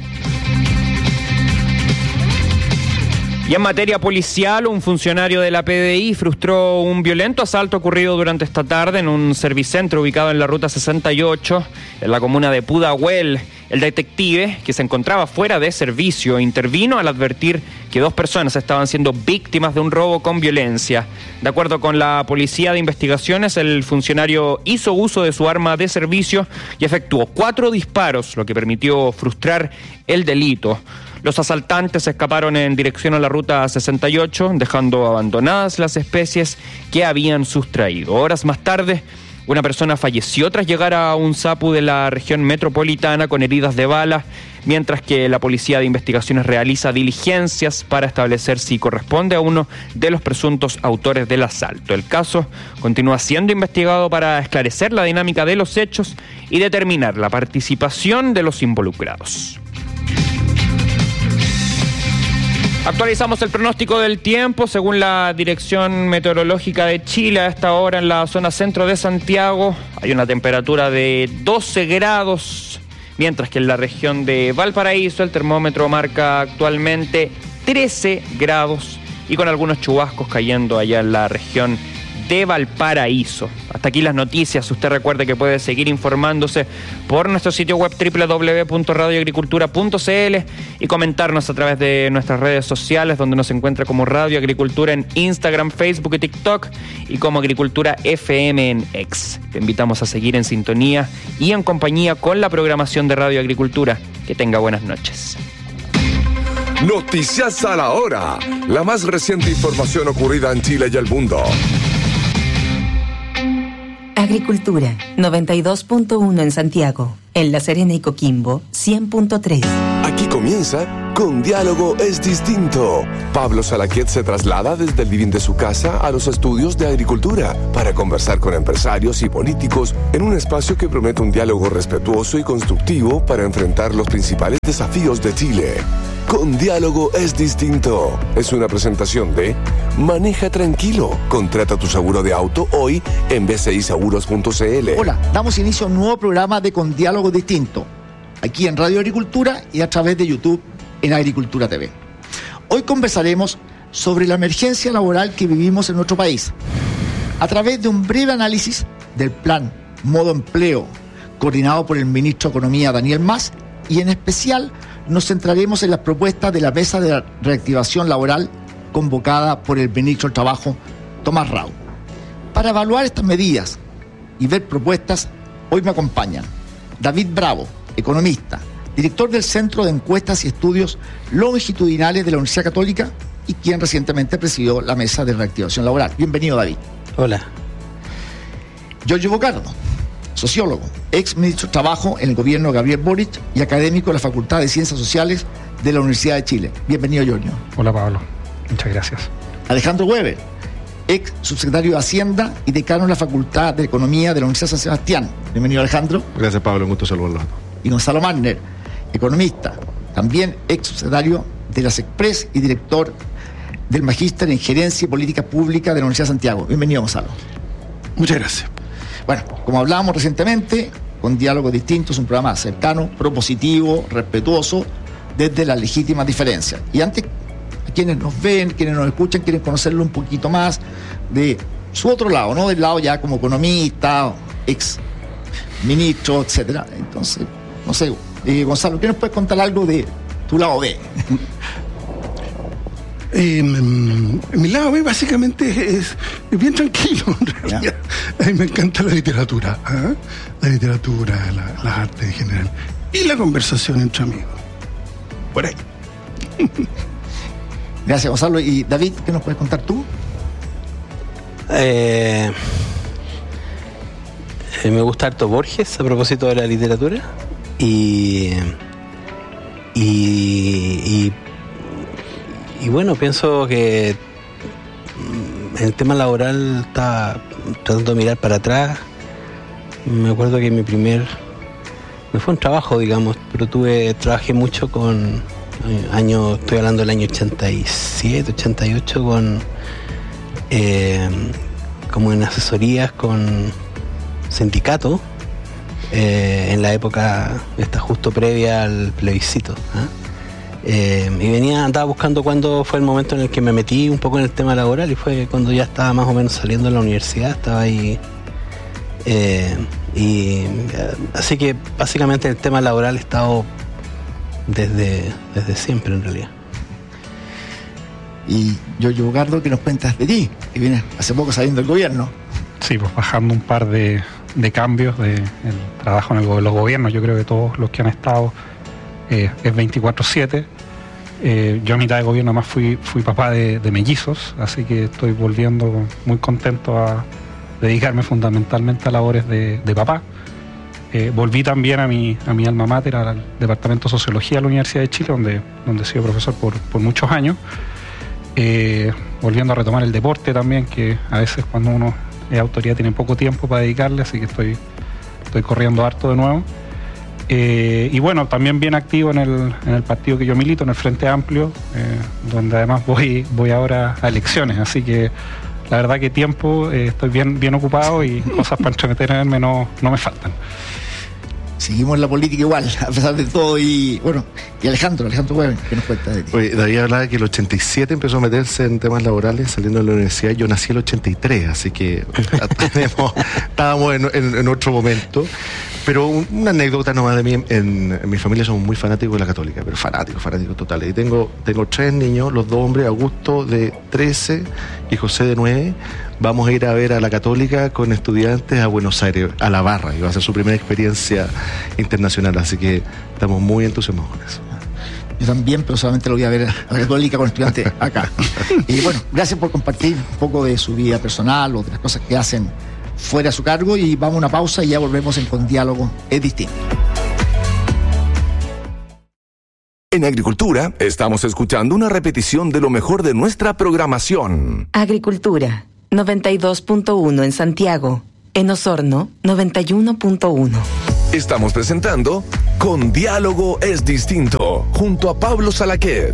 Y en materia policial, un funcionario de la P D I frustró un violento asalto ocurrido durante esta tarde en un servicentro ubicado en la ruta sesenta y ocho, en la comuna de Pudahuel. El detective, que se encontraba fuera de servicio, intervino al advertir que dos personas estaban siendo víctimas de un robo con violencia. De acuerdo con la Policía de Investigaciones, el funcionario hizo uso de su arma de servicio y efectuó cuatro disparos, lo que permitió frustrar el delito. Los asaltantes escaparon en dirección a la ruta sesenta y ocho, dejando abandonadas las especies que habían sustraído. Horas más tarde, una persona falleció tras llegar a un SAPU de la región metropolitana con heridas de bala, mientras que la Policía de Investigaciones realiza diligencias para establecer si corresponde a uno de los presuntos autores del asalto. El caso continúa siendo investigado para esclarecer la dinámica de los hechos y determinar la participación de los involucrados. Actualizamos el pronóstico del tiempo. Según la Dirección Meteorológica de Chile, a esta hora en la zona centro de Santiago hay una temperatura de doce grados, mientras que en la región de Valparaíso el termómetro marca actualmente trece grados y con algunos chubascos cayendo allá en la región de Valparaíso. Hasta aquí las noticias. Usted recuerde que puede seguir informándose por nuestro sitio web doble u doble u doble u punto radio agricultura punto c l y comentarnos a través de nuestras redes sociales, donde nos encuentra como Radio Agricultura en Instagram, Facebook y TikTok, y como Agricultura F M en X. Te invitamos a seguir en sintonía y en compañía con la programación de Radio Agricultura. Que tenga buenas noches. Noticias a la hora. La más reciente información ocurrida en Chile y el mundo. Agricultura, noventa y dos punto uno en Santiago. En La Serena y Coquimbo, cien punto tres. Aquí comienza Con Diálogo es Distinto. Pablo Salaquet se traslada desde el living de su casa a los estudios de agricultura para conversar con empresarios y políticos en un espacio que promete un diálogo respetuoso y constructivo para enfrentar los principales desafíos de Chile. Con Diálogo es Distinto. Es una presentación de Maneja Tranquilo. Contrata tu seguro de auto hoy en b c i seguros punto c l. Hola, damos inicio a un nuevo programa de Con Diálogo Distinto, aquí en Radio Agricultura y a través de YouTube en Agricultura T V. Hoy conversaremos sobre la emergencia laboral que vivimos en nuestro país, a través de un breve análisis del plan Modo Empleo, coordinado por el ministro de Economía Daniel Mas, y en especial nos centraremos en las propuestas de la Mesa de Reactivación Laboral convocada por el ministro del Trabajo, Tomás Rau. Para evaluar estas medidas y ver propuestas, hoy me acompañan David Bravo, economista, director del Centro de Encuestas y Estudios Longitudinales de la Universidad Católica y quien recientemente presidió la Mesa de Reactivación Laboral. Bienvenido, David. Hola. Giorgio Bocardo, sociólogo, ex ministro de Trabajo en el gobierno de Gabriel Boric y académico de la Facultad de Ciencias Sociales de la Universidad de Chile. Bienvenido, Giorgio. Hola, Pablo. Muchas gracias. Alejandro Weber, ex subsecretario de Hacienda y decano de la Facultad de Economía de la Universidad de San Sebastián. Bienvenido, Alejandro. Gracias, Pablo. Un gusto saludarlo. Y Gonzalo Magner, economista, también ex subsecretario de las Express y director del Magíster en Gerencia y Política Pública de la Universidad de Santiago. Bienvenido, Gonzalo. Muchas gracias. Bueno, como hablábamos recientemente, Con Diálogos Distintos, un programa cercano, propositivo, respetuoso, desde las legítimas diferencias. Y antes, a quienes nos ven, quienes nos escuchan, quieren conocerlo un poquito más de su otro lado, ¿no? Del lado ya como economista, ex ministro, etcétera. Entonces, no sé, eh, Gonzalo, ¿qué nos puedes contar algo de tu lado B? Eh, mi lado B básicamente es, es bien tranquilo, en realidad. A mí me encanta la literatura, ¿eh? La literatura, la, las artes en general y la conversación entre amigos. Por ahí. Gracias, Gonzalo. Y David, ¿qué nos puedes contar tú? Eh, eh, me gusta harto Borges a propósito de la literatura y y, y Y bueno, pienso que en el tema laboral estaba tratando de mirar para atrás. Me acuerdo que mi primer... No fue un trabajo, digamos, pero tuve trabajé mucho con... año Estoy hablando del año ochenta y siete, ochenta y ocho, con... Eh, como en asesorías con sindicatos, eh, en la época, esta justo previa al plebiscito, ¿eh? Eh, y venía, andaba buscando cuándo fue el momento en el que me metí un poco en el tema laboral y fue cuando ya estaba más o menos saliendo de la universidad, estaba ahí eh, y eh, así que básicamente el tema laboral he estado desde, desde siempre en realidad. Y Giorgio Bocardo, ¿qué nos cuentas de ti? Que vienes hace poco saliendo del gobierno. Sí, pues bajando un par de, de cambios de el trabajo en el, los gobiernos. Yo creo que todos los que han estado Eh, es veinticuatro siete. Eh, yo a mitad de gobierno más fui, fui papá de, de mellizos, así que estoy volviendo muy contento a dedicarme fundamentalmente a labores de, de papá. Eh, volví también a mi, a mi alma mater, al Departamento de Sociología de la Universidad de Chile, donde, donde he sido profesor por, por muchos años. Eh, volviendo a retomar el deporte también, que a veces cuando uno es autoridad tiene poco tiempo para dedicarle, así que estoy, estoy corriendo harto de nuevo. Eh, y bueno, también bien activo en el, en el partido que yo milito, en el Frente Amplio, eh, donde además voy, voy ahora a elecciones, así que la verdad que tiempo, eh, estoy bien, bien ocupado y cosas para entretenerme no, no me faltan. Seguimos la política igual, a pesar de todo. Y bueno, y Alejandro, Alejandro Weber, ¿qué nos cuenta de ti? Oye, David hablaba que el ochenta y siete empezó a meterse en temas laborales saliendo de la universidad. Yo nací el ochenta y tres, así que tenemos, estábamos en, en, en otro momento. Pero un, una anécdota nomás de mí, en, en mi familia somos muy fanáticos de la Católica, pero fanáticos, fanáticos totales. Y tengo, tengo tres niños, los dos hombres, Augusto de trece y José de nueve. Vamos a ir a ver a la Católica con estudiantes a Buenos Aires, a la barra, y va a ser su primera experiencia internacional, así que estamos muy entusiasmados con eso. Yo también, pero solamente lo voy a ver a la Católica con estudiantes acá. Y bueno, gracias por compartir un poco de su vida personal o de las cosas que hacen fuera a su cargo, y vamos a una pausa y ya volvemos en Con Diálogo es Distinto. En Agricultura estamos escuchando una repetición de lo mejor de nuestra programación. Agricultura, noventa y dos punto uno en Santiago. En Osorno, noventa y uno punto uno. Estamos presentando Con Diálogo es Distinto, junto a Pablo Salaquet.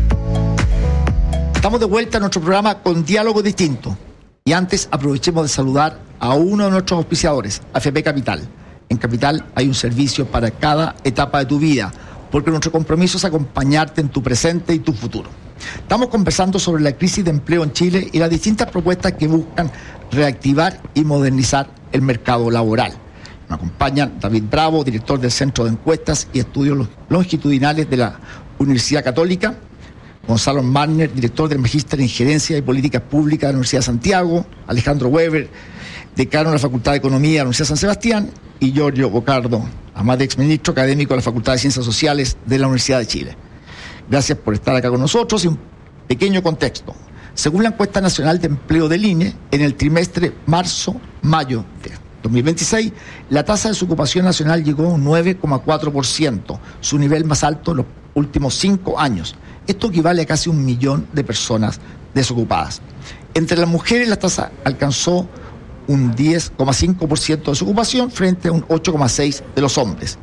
Estamos de vuelta a nuestro programa Con Diálogo Distinto. Y antes aprovechemos de saludar a uno de nuestros auspiciadores, A F P Capital. En Capital hay un servicio para cada etapa de tu vida, porque nuestro compromiso es acompañarte en tu presente y tu futuro. Estamos conversando sobre la crisis de empleo en Chile y las distintas propuestas que buscan reactivar y modernizar el mercado laboral. Nos acompañan David Bravo, director del Centro de Encuestas y Estudios Longitudinales de la Universidad Católica, Gonzalo Marner, director del Magíster en Gerencia y Políticas Públicas de la Universidad de Santiago, Alejandro Weber, decano de la Facultad de Economía de la Universidad de San Sebastián, y Giorgio Bocardo, además de exministro académico de la Facultad de Ciencias Sociales de la Universidad de Chile. Gracias por estar acá con nosotros. Y un pequeño contexto. Según la encuesta nacional de empleo del I N E, en el trimestre marzo-mayo de dos mil veintiséis, la tasa de desocupación nacional llegó a un nueve coma cuatro por ciento, su nivel más alto en los últimos cinco años. Esto equivale a casi un millón de personas desocupadas. Entre las mujeres la tasa alcanzó un diez coma cinco por ciento de desocupación frente a un ocho coma seis por ciento de los hombres.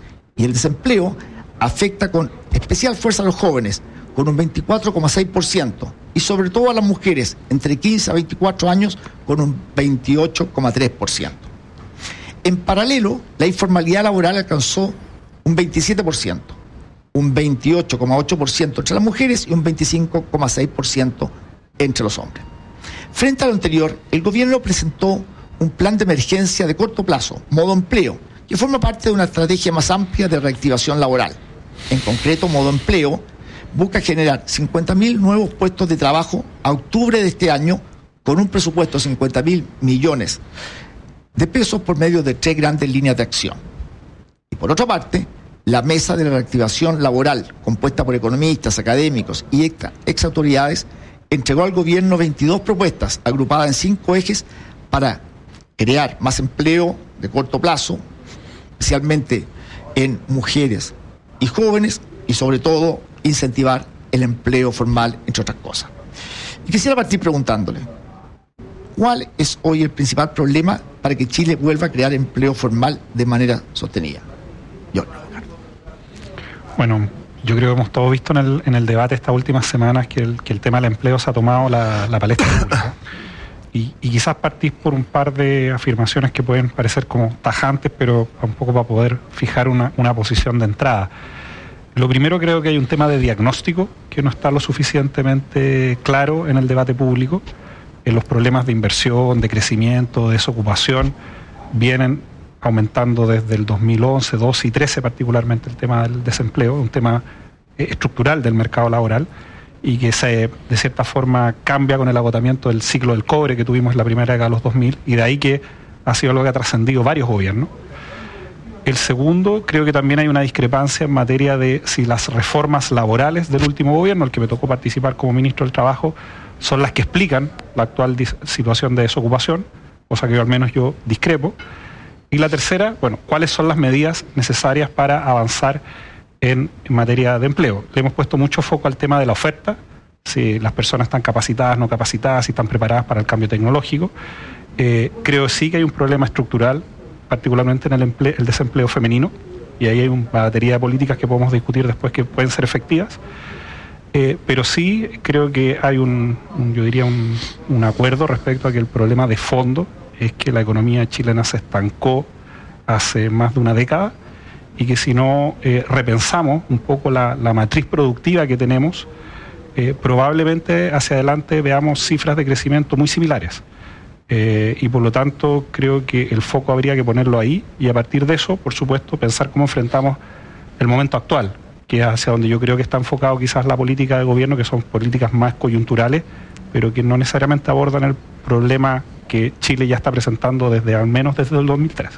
Y el desempleo afecta con especial fuerza a los jóvenes, con un veinticuatro coma seis por ciento, y sobre todo a las mujeres entre quince a veinticuatro años, con un veintiocho coma tres por ciento. En paralelo, la informalidad laboral alcanzó un veintisiete por ciento, un veintiocho coma ocho por ciento entre las mujeres y un veinticinco coma seis por ciento entre los hombres. Frente a lo anterior, el gobierno presentó un plan de emergencia de corto plazo, Modo Empleo, que forma parte de una estrategia más amplia de reactivación laboral. En concreto, Modo Empleo busca generar cincuenta mil nuevos puestos de trabajo a octubre de este año, con un presupuesto de cincuenta mil millones de pesos por medio de tres grandes líneas de acción. Y por otra parte, la Mesa de la Reactivación Laboral, compuesta por economistas, académicos y ex, ex autoridades, entregó al gobierno veintidós propuestas agrupadas en cinco ejes para crear más empleo de corto plazo, especialmente en mujeres y jóvenes, y sobre todo incentivar el empleo formal, entre otras cosas. Y quisiera partir preguntándole, ¿cuál es hoy el principal problema para que Chile vuelva a crear empleo formal de manera sostenida? Yo. Bueno, yo creo que hemos todos visto en el, en el debate estas últimas semanas que el, que el tema del empleo se ha tomado la, la palestra pública. Y, y quizás partís por un par de afirmaciones que pueden parecer como tajantes, pero un poco para poder fijar una, una posición de entrada. Lo primero, creo que hay un tema de diagnóstico que no está lo suficientemente claro en el debate público. En los problemas de inversión, de crecimiento, de desocupación, vienen aumentando desde el dos mil once, doce y trece particularmente el tema del desempleo, un tema estructural del mercado laboral, y que se, de cierta forma cambia con el agotamiento del ciclo del cobre que tuvimos en la primera década de los dos mil, y de ahí que ha sido algo que ha trascendido varios gobiernos. El segundo, creo que también hay una discrepancia en materia de si las reformas laborales del último gobierno, el que me tocó participar como ministro del Trabajo, son las que explican la actual situación de desocupación, cosa que yo al menos yo discrepo. Y la tercera, bueno, ¿cuáles son las medidas necesarias para avanzar en, en materia de empleo? Le hemos puesto mucho foco al tema de la oferta, si las personas están capacitadas, no capacitadas, si están preparadas para el cambio tecnológico. Eh, creo sí que hay un problema estructural, particularmente en el, empleo, el desempleo femenino, y ahí hay una batería de políticas que podemos discutir después que pueden ser efectivas. Eh, pero sí creo que hay un, un yo diría, un, un acuerdo respecto a que el problema de fondo es que la economía chilena se estancó hace más de una década, y que si no eh, repensamos un poco la, la matriz productiva que tenemos, eh, probablemente hacia adelante veamos cifras de crecimiento muy similares. Eh, y por lo tanto creo que el foco habría que ponerlo ahí, y a partir de eso, por supuesto, pensar cómo enfrentamos el momento actual, que es hacia donde yo creo que está enfocado quizás la política de gobierno, que son políticas más coyunturales, pero que no necesariamente abordan el problema que Chile ya está presentando desde al menos desde el dos mil tres.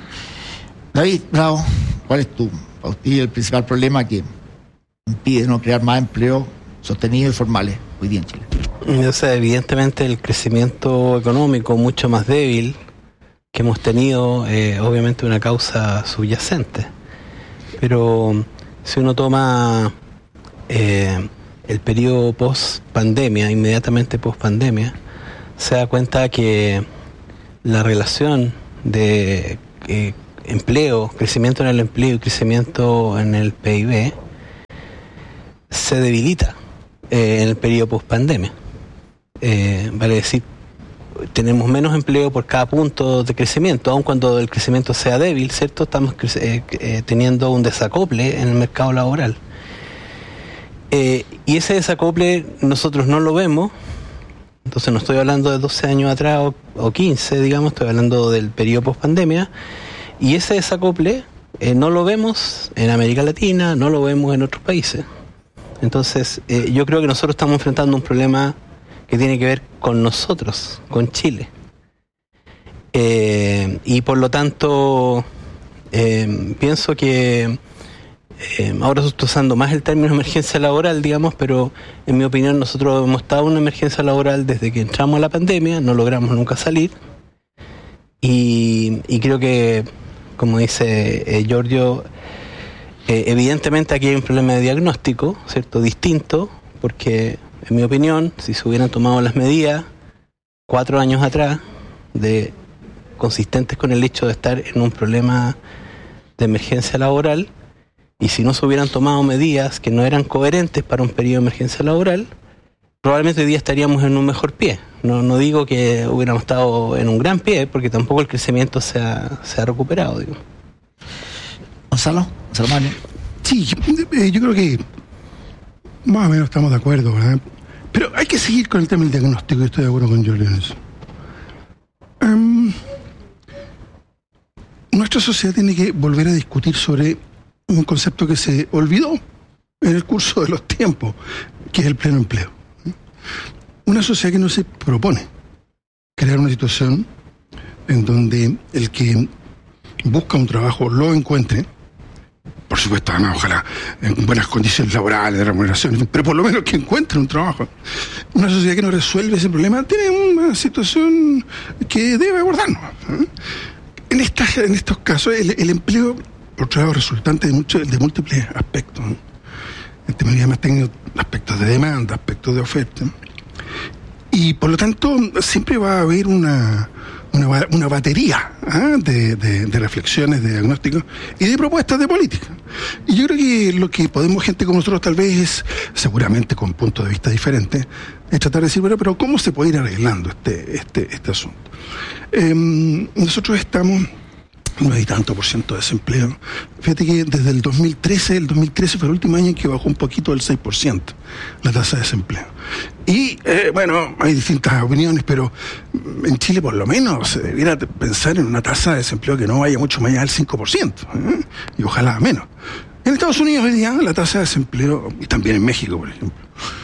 David Bravo, ¿cuál es tu, para usted, el principal problema que impide no crear más empleo sostenidos y formales hoy día en Chile? O sea, evidentemente el crecimiento económico mucho más débil que hemos tenido, eh, obviamente una causa subyacente. Pero si uno toma eh, el periodo post pandemia, inmediatamente post pandemia, se da cuenta que la relación de eh, empleo, crecimiento en el empleo y crecimiento en el P I B se debilita eh, en el periodo post pandemia. Eh, vale decir, tenemos menos empleo por cada punto de crecimiento, aun cuando el crecimiento sea débil, ¿cierto? Estamos eh, eh, teniendo un desacople en el mercado laboral. Eh, y ese desacople nosotros no lo vemos, entonces no estoy hablando de doce años atrás o, o quince, digamos, estoy hablando del periodo post-pandemia, y ese desacople eh, no lo vemos en América Latina, no lo vemos en otros países. Entonces, eh, yo creo que nosotros estamos enfrentando un problema que tiene que ver con nosotros, con Chile. Eh, y por lo tanto, eh, pienso que eh, ahora estoy usando más el término emergencia laboral, digamos, pero en mi opinión nosotros hemos estado en una emergencia laboral desde que entramos a la pandemia, no logramos nunca salir. Y, y creo que, como dice eh, Giorgio, eh, evidentemente aquí hay un problema de diagnóstico, ¿cierto? Distinto, porque en mi opinión, si se hubieran tomado las medidas cuatro años atrás, de consistentes con el hecho de estar en un problema de emergencia laboral, y si no se hubieran tomado medidas que no eran coherentes para un periodo de emergencia laboral, probablemente hoy día estaríamos en un mejor pie. No, no digo que hubiéramos estado en un gran pie, porque tampoco el crecimiento se ha, se ha recuperado, digo. Gonzalo, Gonzalo Mario. Sí, eh, yo creo que más o menos estamos de acuerdo, ¿verdad? Pero hay que seguir con el tema del diagnóstico, y estoy de acuerdo con Giorgio en eso. Um, nuestra sociedad tiene que volver a discutir sobre un concepto que se olvidó en el curso de los tiempos, que es el pleno empleo. Una sociedad que no se propone crear una situación en donde el que busca un trabajo lo encuentre, por supuesto, además, ojalá en buenas condiciones laborales, de remuneración, pero por lo menos que encuentre un trabajo. Una sociedad que no resuelve ese problema tiene una situación que debe abordarnos. ¿eh? En, estas, en estos casos, el, el empleo, por otro lado, resultante de, mucho, de múltiples aspectos. ¿eh? En teoría más técnico, aspectos de demanda, aspectos de oferta. Y por lo tanto, siempre va a haber una... Una, una batería ¿eh? de, de, de reflexiones, de diagnósticos y de propuestas de política. Y yo creo que lo que podemos, gente como nosotros, tal vez es, seguramente con puntos de vista diferentes, es tratar de decir, bueno, pero ¿cómo se puede ir arreglando este, este, este asunto? Eh, nosotros estamos nueve y tanto por ciento de desempleo. Fíjate que desde el dos mil trece, el dos mil trece fue el último año en que bajó un poquito del seis por ciento la tasa de desempleo. Y, eh, bueno, hay distintas opiniones, pero en Chile por lo menos se debiera pensar en una tasa de desempleo que no vaya mucho más allá del cinco por ciento, ¿eh? Y ojalá menos. En Estados Unidos hoy día la tasa de desempleo, y también en México, por ejemplo,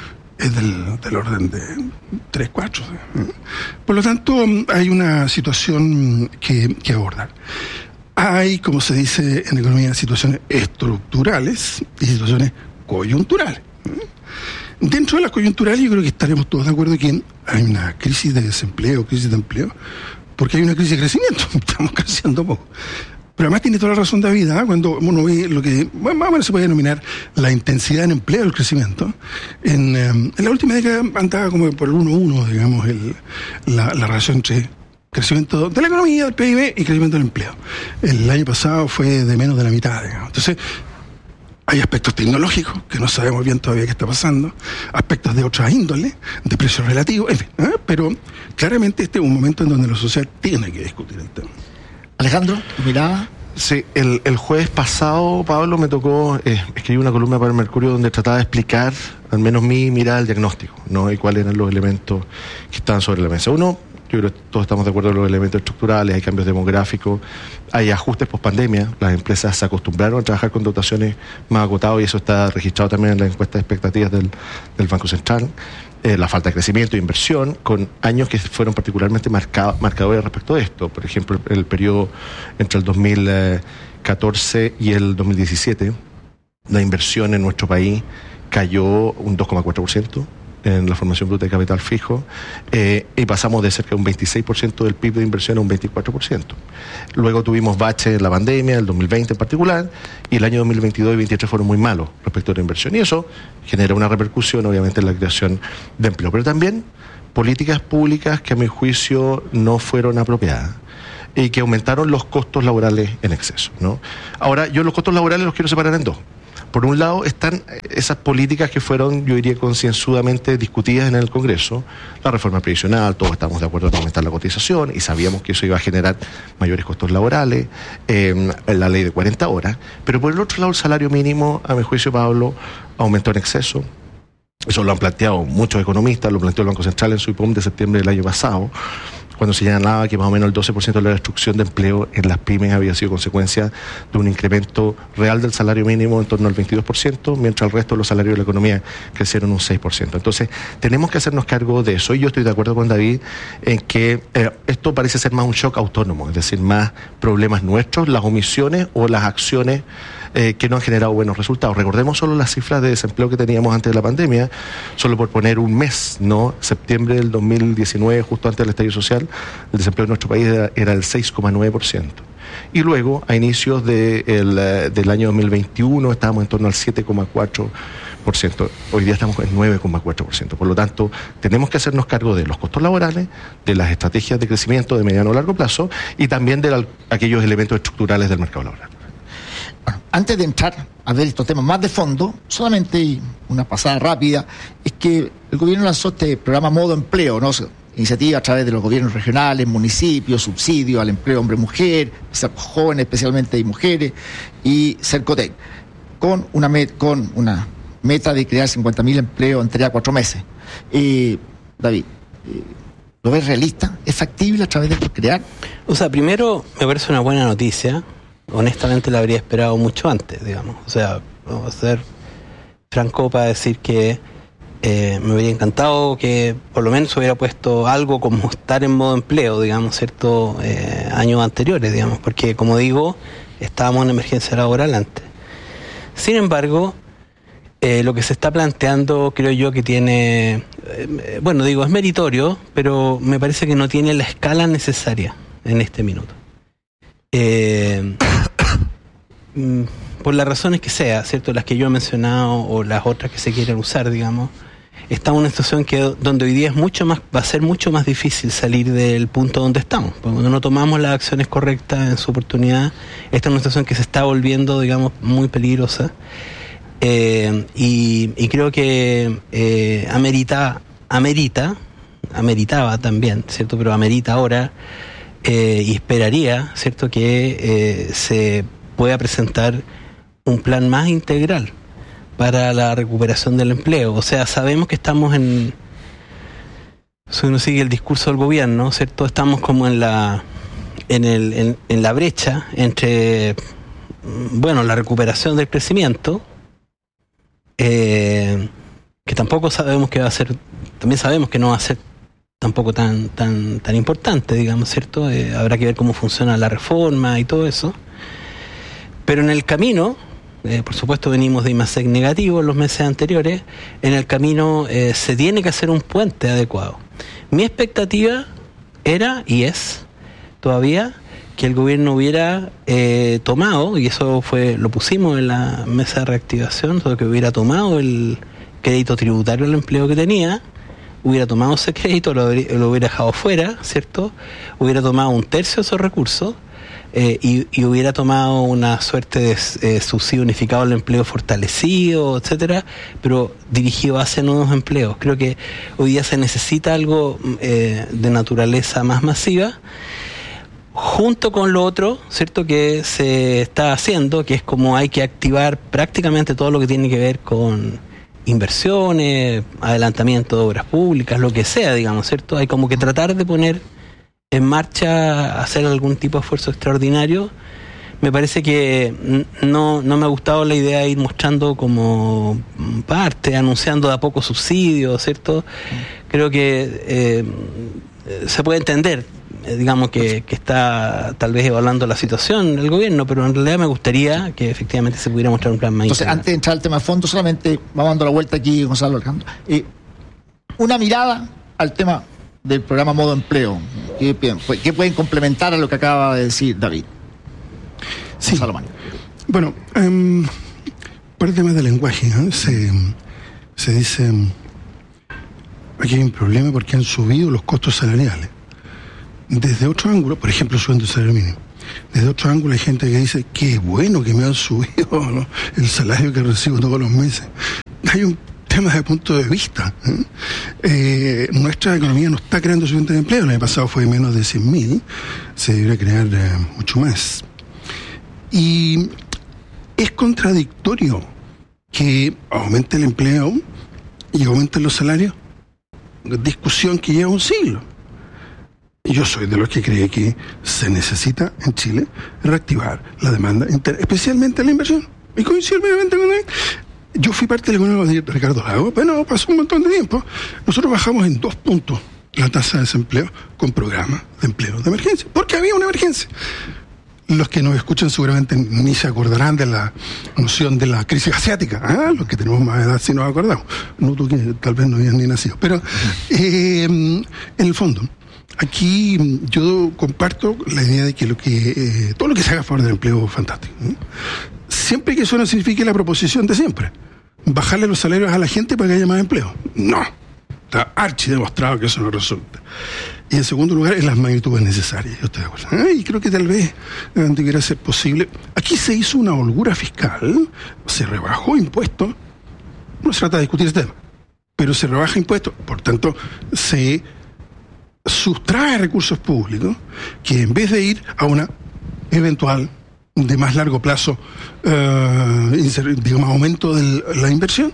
es del, del orden de tres, cuatro. ¿eh? Por lo tanto, hay una situación que, que abordar. Hay, como se dice en economía, situaciones estructurales y situaciones coyunturales. ¿eh? Dentro de las coyunturales yo creo que estaremos todos de acuerdo que hay una crisis de desempleo, crisis de empleo, porque hay una crisis de crecimiento, estamos creciendo poco. Pero además tiene toda la razón David, ¿eh? Cuando uno ve lo que bueno, más o menos se puede denominar la intensidad en empleo, el crecimiento. En, eh, en la última década andaba como por el uno a uno, digamos, el, la, la relación entre crecimiento de la economía, del P I B y crecimiento del empleo. El año pasado fue de menos de la mitad, digamos. Entonces, hay aspectos tecnológicos que no sabemos bien todavía qué está pasando, aspectos de otra índole, de precios relativos, en fin, ¿eh? Pero claramente este es un momento en donde la sociedad tiene que discutir el tema. Alejandro, ¿tu mirada? Sí, el, el jueves pasado, Pablo, me tocó eh, escribir una columna para el Mercurio donde trataba de explicar, al menos mi mirada al diagnóstico, ¿no? Y cuáles eran los elementos que estaban sobre la mesa. Uno, yo creo que todos estamos de acuerdo en los elementos estructurales, hay cambios demográficos, hay ajustes post pandemia, las empresas se acostumbraron a trabajar con dotaciones más agotadas y eso está registrado también en la encuesta de expectativas del, del Banco Central. Eh, la falta de crecimiento e inversión, con años que fueron particularmente marcado, marcadores respecto a esto. Por ejemplo, el, el periodo entre el dos mil catorce y el dos mil diecisiete, la inversión en nuestro país cayó un dos coma cuatro por ciento, en la formación bruta de capital fijo, eh, y pasamos de cerca de un veintiséis por ciento del P I B de inversión a un veinticuatro por ciento. Luego tuvimos baches en la pandemia, el dos mil veinte en particular, y el año dos mil veintidós y dos mil veintitrés fueron muy malos respecto a la inversión. Y eso genera una repercusión, obviamente, en la creación de empleo. Pero también políticas públicas que, a mi juicio, no fueron apropiadas y que aumentaron los costos laborales en exceso, ¿no? Ahora, yo los costos laborales los quiero separar en dos. Por un lado están esas políticas que fueron, yo diría, concienzudamente discutidas en el Congreso, la reforma previsional, todos estamos de acuerdo en aumentar la cotización y sabíamos que eso iba a generar mayores costos laborales, eh, la ley de cuarenta horas, pero por el otro lado el salario mínimo, a mi juicio, Pablo, aumentó en exceso. Eso lo han planteado muchos economistas, lo planteó el Banco Central en su I P O M de septiembre del año pasado, cuando se señalaba que más o menos el doce por ciento de la destrucción de empleo en las pymes había sido consecuencia de un incremento real del salario mínimo en torno al veintidós por ciento, mientras el resto de los salarios de la economía crecieron un seis por ciento. Entonces, tenemos que hacernos cargo de eso, y yo estoy de acuerdo con David en que eh, esto parece ser más un shock autónomo, es decir, más problemas nuestros, las omisiones o las acciones Eh, que no han generado buenos resultados. Recordemos solo las cifras de desempleo que teníamos antes de la pandemia, solo por poner un mes, ¿no? Septiembre del dos mil diecinueve, justo antes del estallido social, el desempleo en nuestro país era, era el seis coma nueve por ciento. Y luego, a inicios de el, del año dos mil veintiuno, estábamos en torno al siete coma cuatro por ciento. Hoy día estamos en nueve coma cuatro por ciento. Por lo tanto, tenemos que hacernos cargo de los costos laborales, de las estrategias de crecimiento de mediano o largo plazo y también de la, aquellos elementos estructurales del mercado laboral. Bueno, antes de entrar a ver estos temas más de fondo, solamente una pasada rápida, es que el gobierno lanzó este programa Modo Empleo, ¿no? Iniciativa a través de los gobiernos regionales, municipios, subsidio al empleo hombre-mujer, jóvenes especialmente y mujeres, y Cercotec, con una, met- con una meta de crear cincuenta mil empleos en tres a cuatro meses. Eh, David, eh, ¿lo ves realista? ¿Es factible a través de crear? O sea, primero me parece una buena noticia. Honestamente la habría esperado mucho antes, digamos. O sea, vamos a ser franco para decir que eh, me hubiera encantado que por lo menos hubiera puesto algo como estar en modo empleo, digamos, cierto, eh, años anteriores, digamos, porque como digo, estábamos en emergencia laboral antes. Sin embargo, eh, lo que se está planteando, creo yo que tiene, eh, bueno, digo, es meritorio, pero me parece que no tiene la escala necesaria en este minuto. Eh, por las razones que sea, ¿cierto? Las que yo he mencionado o las otras que se quieren usar, digamos, estamos en una situación que donde hoy día es mucho más, va a ser mucho más difícil salir del punto donde estamos. Cuando no tomamos las acciones correctas en su oportunidad, esta es una situación que se está volviendo, digamos, muy peligrosa. Eh, y, y creo que eh, amerita, amerita, ameritaba también, ¿cierto? Pero amerita ahora. Eh, y esperaría, ¿cierto?, que eh, se pueda presentar un plan más integral para la recuperación del empleo. O sea, sabemos que estamos en, si uno sigue el discurso del gobierno, ¿cierto?, estamos como en la en el en, en la brecha entre, bueno, la recuperación del crecimiento, eh, que tampoco sabemos que va a ser, también sabemos que no va a ser tampoco tan tan tan importante, digamos, ¿cierto? Eh, habrá que ver cómo funciona la reforma y todo eso. Pero en el camino, eh, por supuesto venimos de IMASEC negativo en los meses anteriores, en el camino eh, se tiene que hacer un puente adecuado. Mi expectativa era y es todavía que el gobierno hubiera eh, tomado, y eso fue lo pusimos en la mesa de reactivación, que hubiera tomado el crédito tributario al empleo que tenía, hubiera tomado ese crédito, lo, lo hubiera dejado fuera, ¿cierto? Hubiera tomado un tercio de esos recursos eh, y, y hubiera tomado una suerte de eh, subsidio unificado al empleo fortalecido, etcétera, pero dirigido hacia nuevos empleos. Creo que hoy día se necesita algo eh, de naturaleza más masiva, junto con lo otro, ¿cierto?, que se está haciendo, que es como hay que activar prácticamente todo lo que tiene que ver con inversiones, adelantamiento de obras públicas, lo que sea, digamos, ¿cierto? Hay como que tratar de poner en marcha, hacer algún tipo de esfuerzo extraordinario. Me parece que no, no me ha gustado la idea de ir mostrando como parte, anunciando de a poco subsidios, ¿cierto? Creo que eh, se puede entender, digamos, que, que está tal vez evaluando la situación el gobierno, pero en realidad me gustaría que efectivamente se pudiera mostrar un plan más. Entonces, integral. antes de entrar al tema de fondo, solamente vamos dando la vuelta aquí, Gonzalo Alejandro. Eh, una mirada al tema del programa Modo Empleo. ¿Qué, qué pueden complementar a lo que acaba de decir David? Sí. Salomón. Bueno, um, por el tema del lenguaje, ¿eh? se, se dice, um, aquí hay un problema porque han subido los costos salariales. Desde otro ángulo, por ejemplo, subiendo el salario mínimo, desde otro ángulo hay gente que dice, qué bueno que me han subido, ¿no?, el salario que recibo todos los meses. Hay un tema de punto de vista. ¿eh? Eh, nuestra economía no está creando suficiente empleo. El año pasado fue menos de cien mil, se debería crear eh, mucho más. Y es contradictorio que aumente el empleo y aumenten los salarios. Discusión que lleva un siglo. Yo soy de los que cree que se necesita en Chile reactivar la demanda interna, especialmente la inversión. Y coincido plenamente con él. Yo fui parte del gobierno de Ricardo Lagos, bueno, pasó un montón de tiempo. Nosotros bajamos en dos puntos la tasa de desempleo con programas de empleo de emergencia, porque había una emergencia. Los que nos escuchan seguramente ni se acordarán de la noción de la crisis asiática. ¿Ah? Los que tenemos más edad sí nos acordamos. No tú que tal vez no habías ni nacido. Pero eh, en el fondo, aquí yo comparto la idea de que lo que eh, todo lo que se haga a favor del empleo es fantástico, ¿eh? Siempre que eso no signifique la proposición de siempre. Bajarle los salarios a la gente para que haya más empleo. No. Está archi demostrado que eso no resulta. Y en segundo lugar, en las magnitudes necesarias. Yo estoy de acuerdo. ¿Eh? Y creo que tal vez eh, debiera ser posible. Aquí se hizo una holgura fiscal, se rebajó impuestos. No se trata de discutir este tema, pero se rebaja impuestos. Por tanto, se sustrae recursos públicos que en vez de ir a una eventual de más largo plazo, eh, digamos, aumento de la inversión,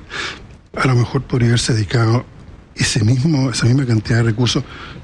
a lo mejor podría haberse dedicado ese mismo, esa misma cantidad de recursos,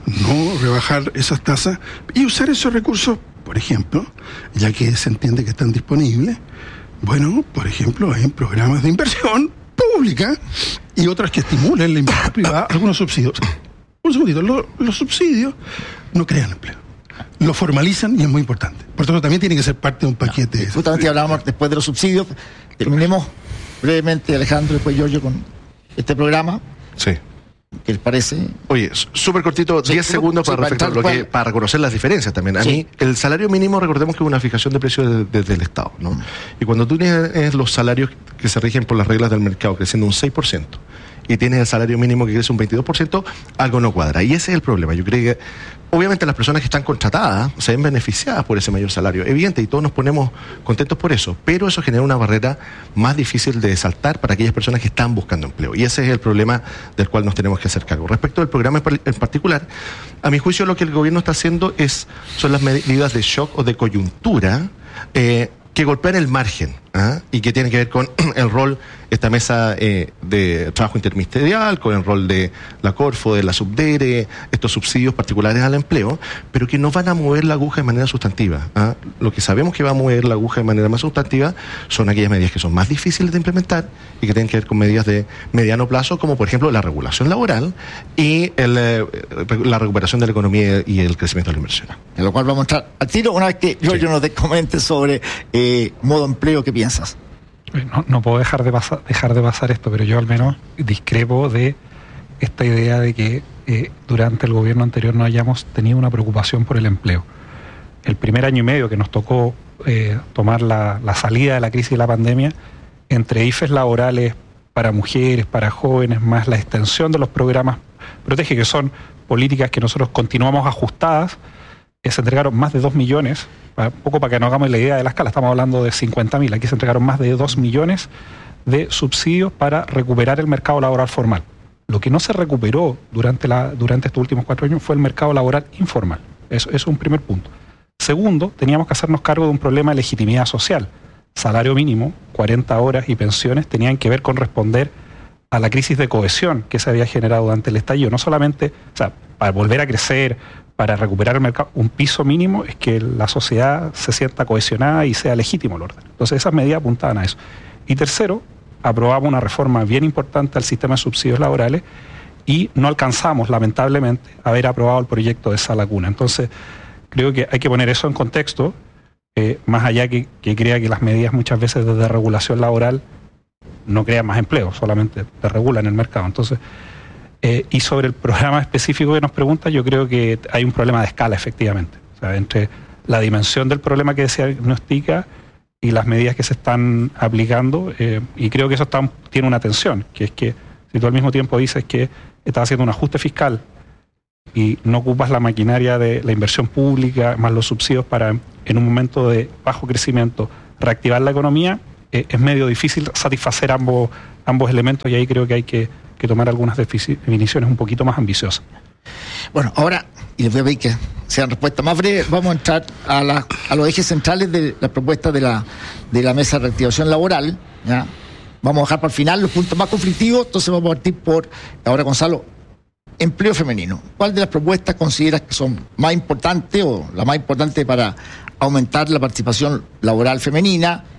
no rebajar esas tasas y usar esos recursos, por ejemplo, ya que se entiende que están disponibles, bueno, por ejemplo, en programas de inversión pública y otras que estimulen la inversión privada, algunos subsidios. Un segundito, los, los subsidios no crean empleo. Lo formalizan y es muy importante. Por tanto, también tiene que ser parte de un paquete. No, justamente hablábamos después de los subsidios. Terminemos brevemente, Alejandro, después Giorgio, con este programa. Sí. ¿Qué les parece? Oye, súper cortito, diez sí, segundos para, sí, para, lo que, para reconocer las diferencias también. A sí. mí, el salario mínimo, recordemos que es una fijación de precios desde de, de, el Estado, ¿no? Mm. Y cuando tú tienes los salarios que se rigen por las reglas del mercado creciendo un seis por ciento y tienes el salario mínimo que crece un veintidós por ciento, algo no cuadra. Y ese es el problema. Yo creo que, obviamente, las personas que están contratadas se ven beneficiadas por ese mayor salario. Evidente, y todos nos ponemos contentos por eso. Pero eso genera una barrera más difícil de saltar para aquellas personas que están buscando empleo. Y ese es el problema del cual nos tenemos que hacer cargo. Respecto del programa en particular, a mi juicio lo que el gobierno está haciendo es son las medidas de shock o de coyuntura eh, que golpean el margen, ¿ah? Y que tienen que ver con el rol, esta mesa eh, de trabajo interministerial, con el rol de la Corfo, de la Subdere, estos subsidios particulares al empleo, pero que no van a mover la aguja de manera sustantiva. ¿Ah? Lo que sabemos que va a mover la aguja de manera más sustantiva son aquellas medidas que son más difíciles de implementar y que tienen que ver con medidas de mediano plazo, como por ejemplo la regulación laboral y el, eh, la recuperación de la economía y el crecimiento de la inversión. En lo cual vamos a entrar al tiro una vez que Giorgio sí. nos comente sobre eh, modo empleo. ¿Qué piensas? No, no puedo dejar de, pasar, dejar de pasar esto, pero yo al menos discrepo de esta idea de que eh, durante el gobierno anterior no hayamos tenido una preocupación por el empleo. El primer año y medio que nos tocó eh, tomar la, la salida de la crisis de la pandemia, entre I F Es laborales para mujeres, para jóvenes, más la extensión de los programas Protege, que son políticas que nosotros continuamos ajustadas, eh, se entregaron más de dos millones. Un poco para que nos hagamos la idea de la escala, estamos hablando de cincuenta mil, aquí se entregaron más de dos millones de subsidios para recuperar el mercado laboral formal. Lo que no se recuperó durante, la, durante estos últimos cuatro años fue el mercado laboral informal. Eso, eso es un primer punto. Segundo, teníamos que hacernos cargo de un problema de legitimidad social. Salario mínimo, cuarenta horas y pensiones tenían que ver con responder a la crisis de cohesión que se había generado durante el estallido. No solamente, o sea, para volver a crecer, para recuperar el mercado, un piso mínimo es que la sociedad se sienta cohesionada y sea legítimo el orden. Entonces esas medidas apuntaban a eso. Y tercero, aprobamos una reforma bien importante al sistema de subsidios laborales y no alcanzamos, lamentablemente, haber aprobado el proyecto de esa lacuna. Entonces creo que hay que poner eso en contexto, eh, más allá que, que crea que las medidas muchas veces desde regulación laboral no crean más empleo, solamente te regulan el mercado. Entonces Eh, y sobre el programa específico que nos pregunta, yo creo que hay un problema de escala, efectivamente. O sea, entre la dimensión del problema que se diagnostica y las medidas que se están aplicando, eh, y creo que eso está, tiene una tensión, que es que si tú al mismo tiempo dices que estás haciendo un ajuste fiscal y no ocupas la maquinaria de la inversión pública más los subsidios para, en un momento de bajo crecimiento, reactivar la economía, eh, es medio difícil satisfacer ambos, ambos elementos, y ahí creo que hay que que tomar algunas definiciones un poquito más ambiciosas. Bueno, ahora, y les voy a pedir que sean respuestas más breves, vamos a entrar a, la, a los ejes centrales de la propuesta de la, de la mesa de reactivación laboral, ¿ya? Vamos a dejar para el final los puntos más conflictivos, entonces vamos a partir por, ahora Gonzalo, empleo femenino. ¿Cuál de las propuestas consideras que son más importantes o la más importante para aumentar la participación laboral femenina?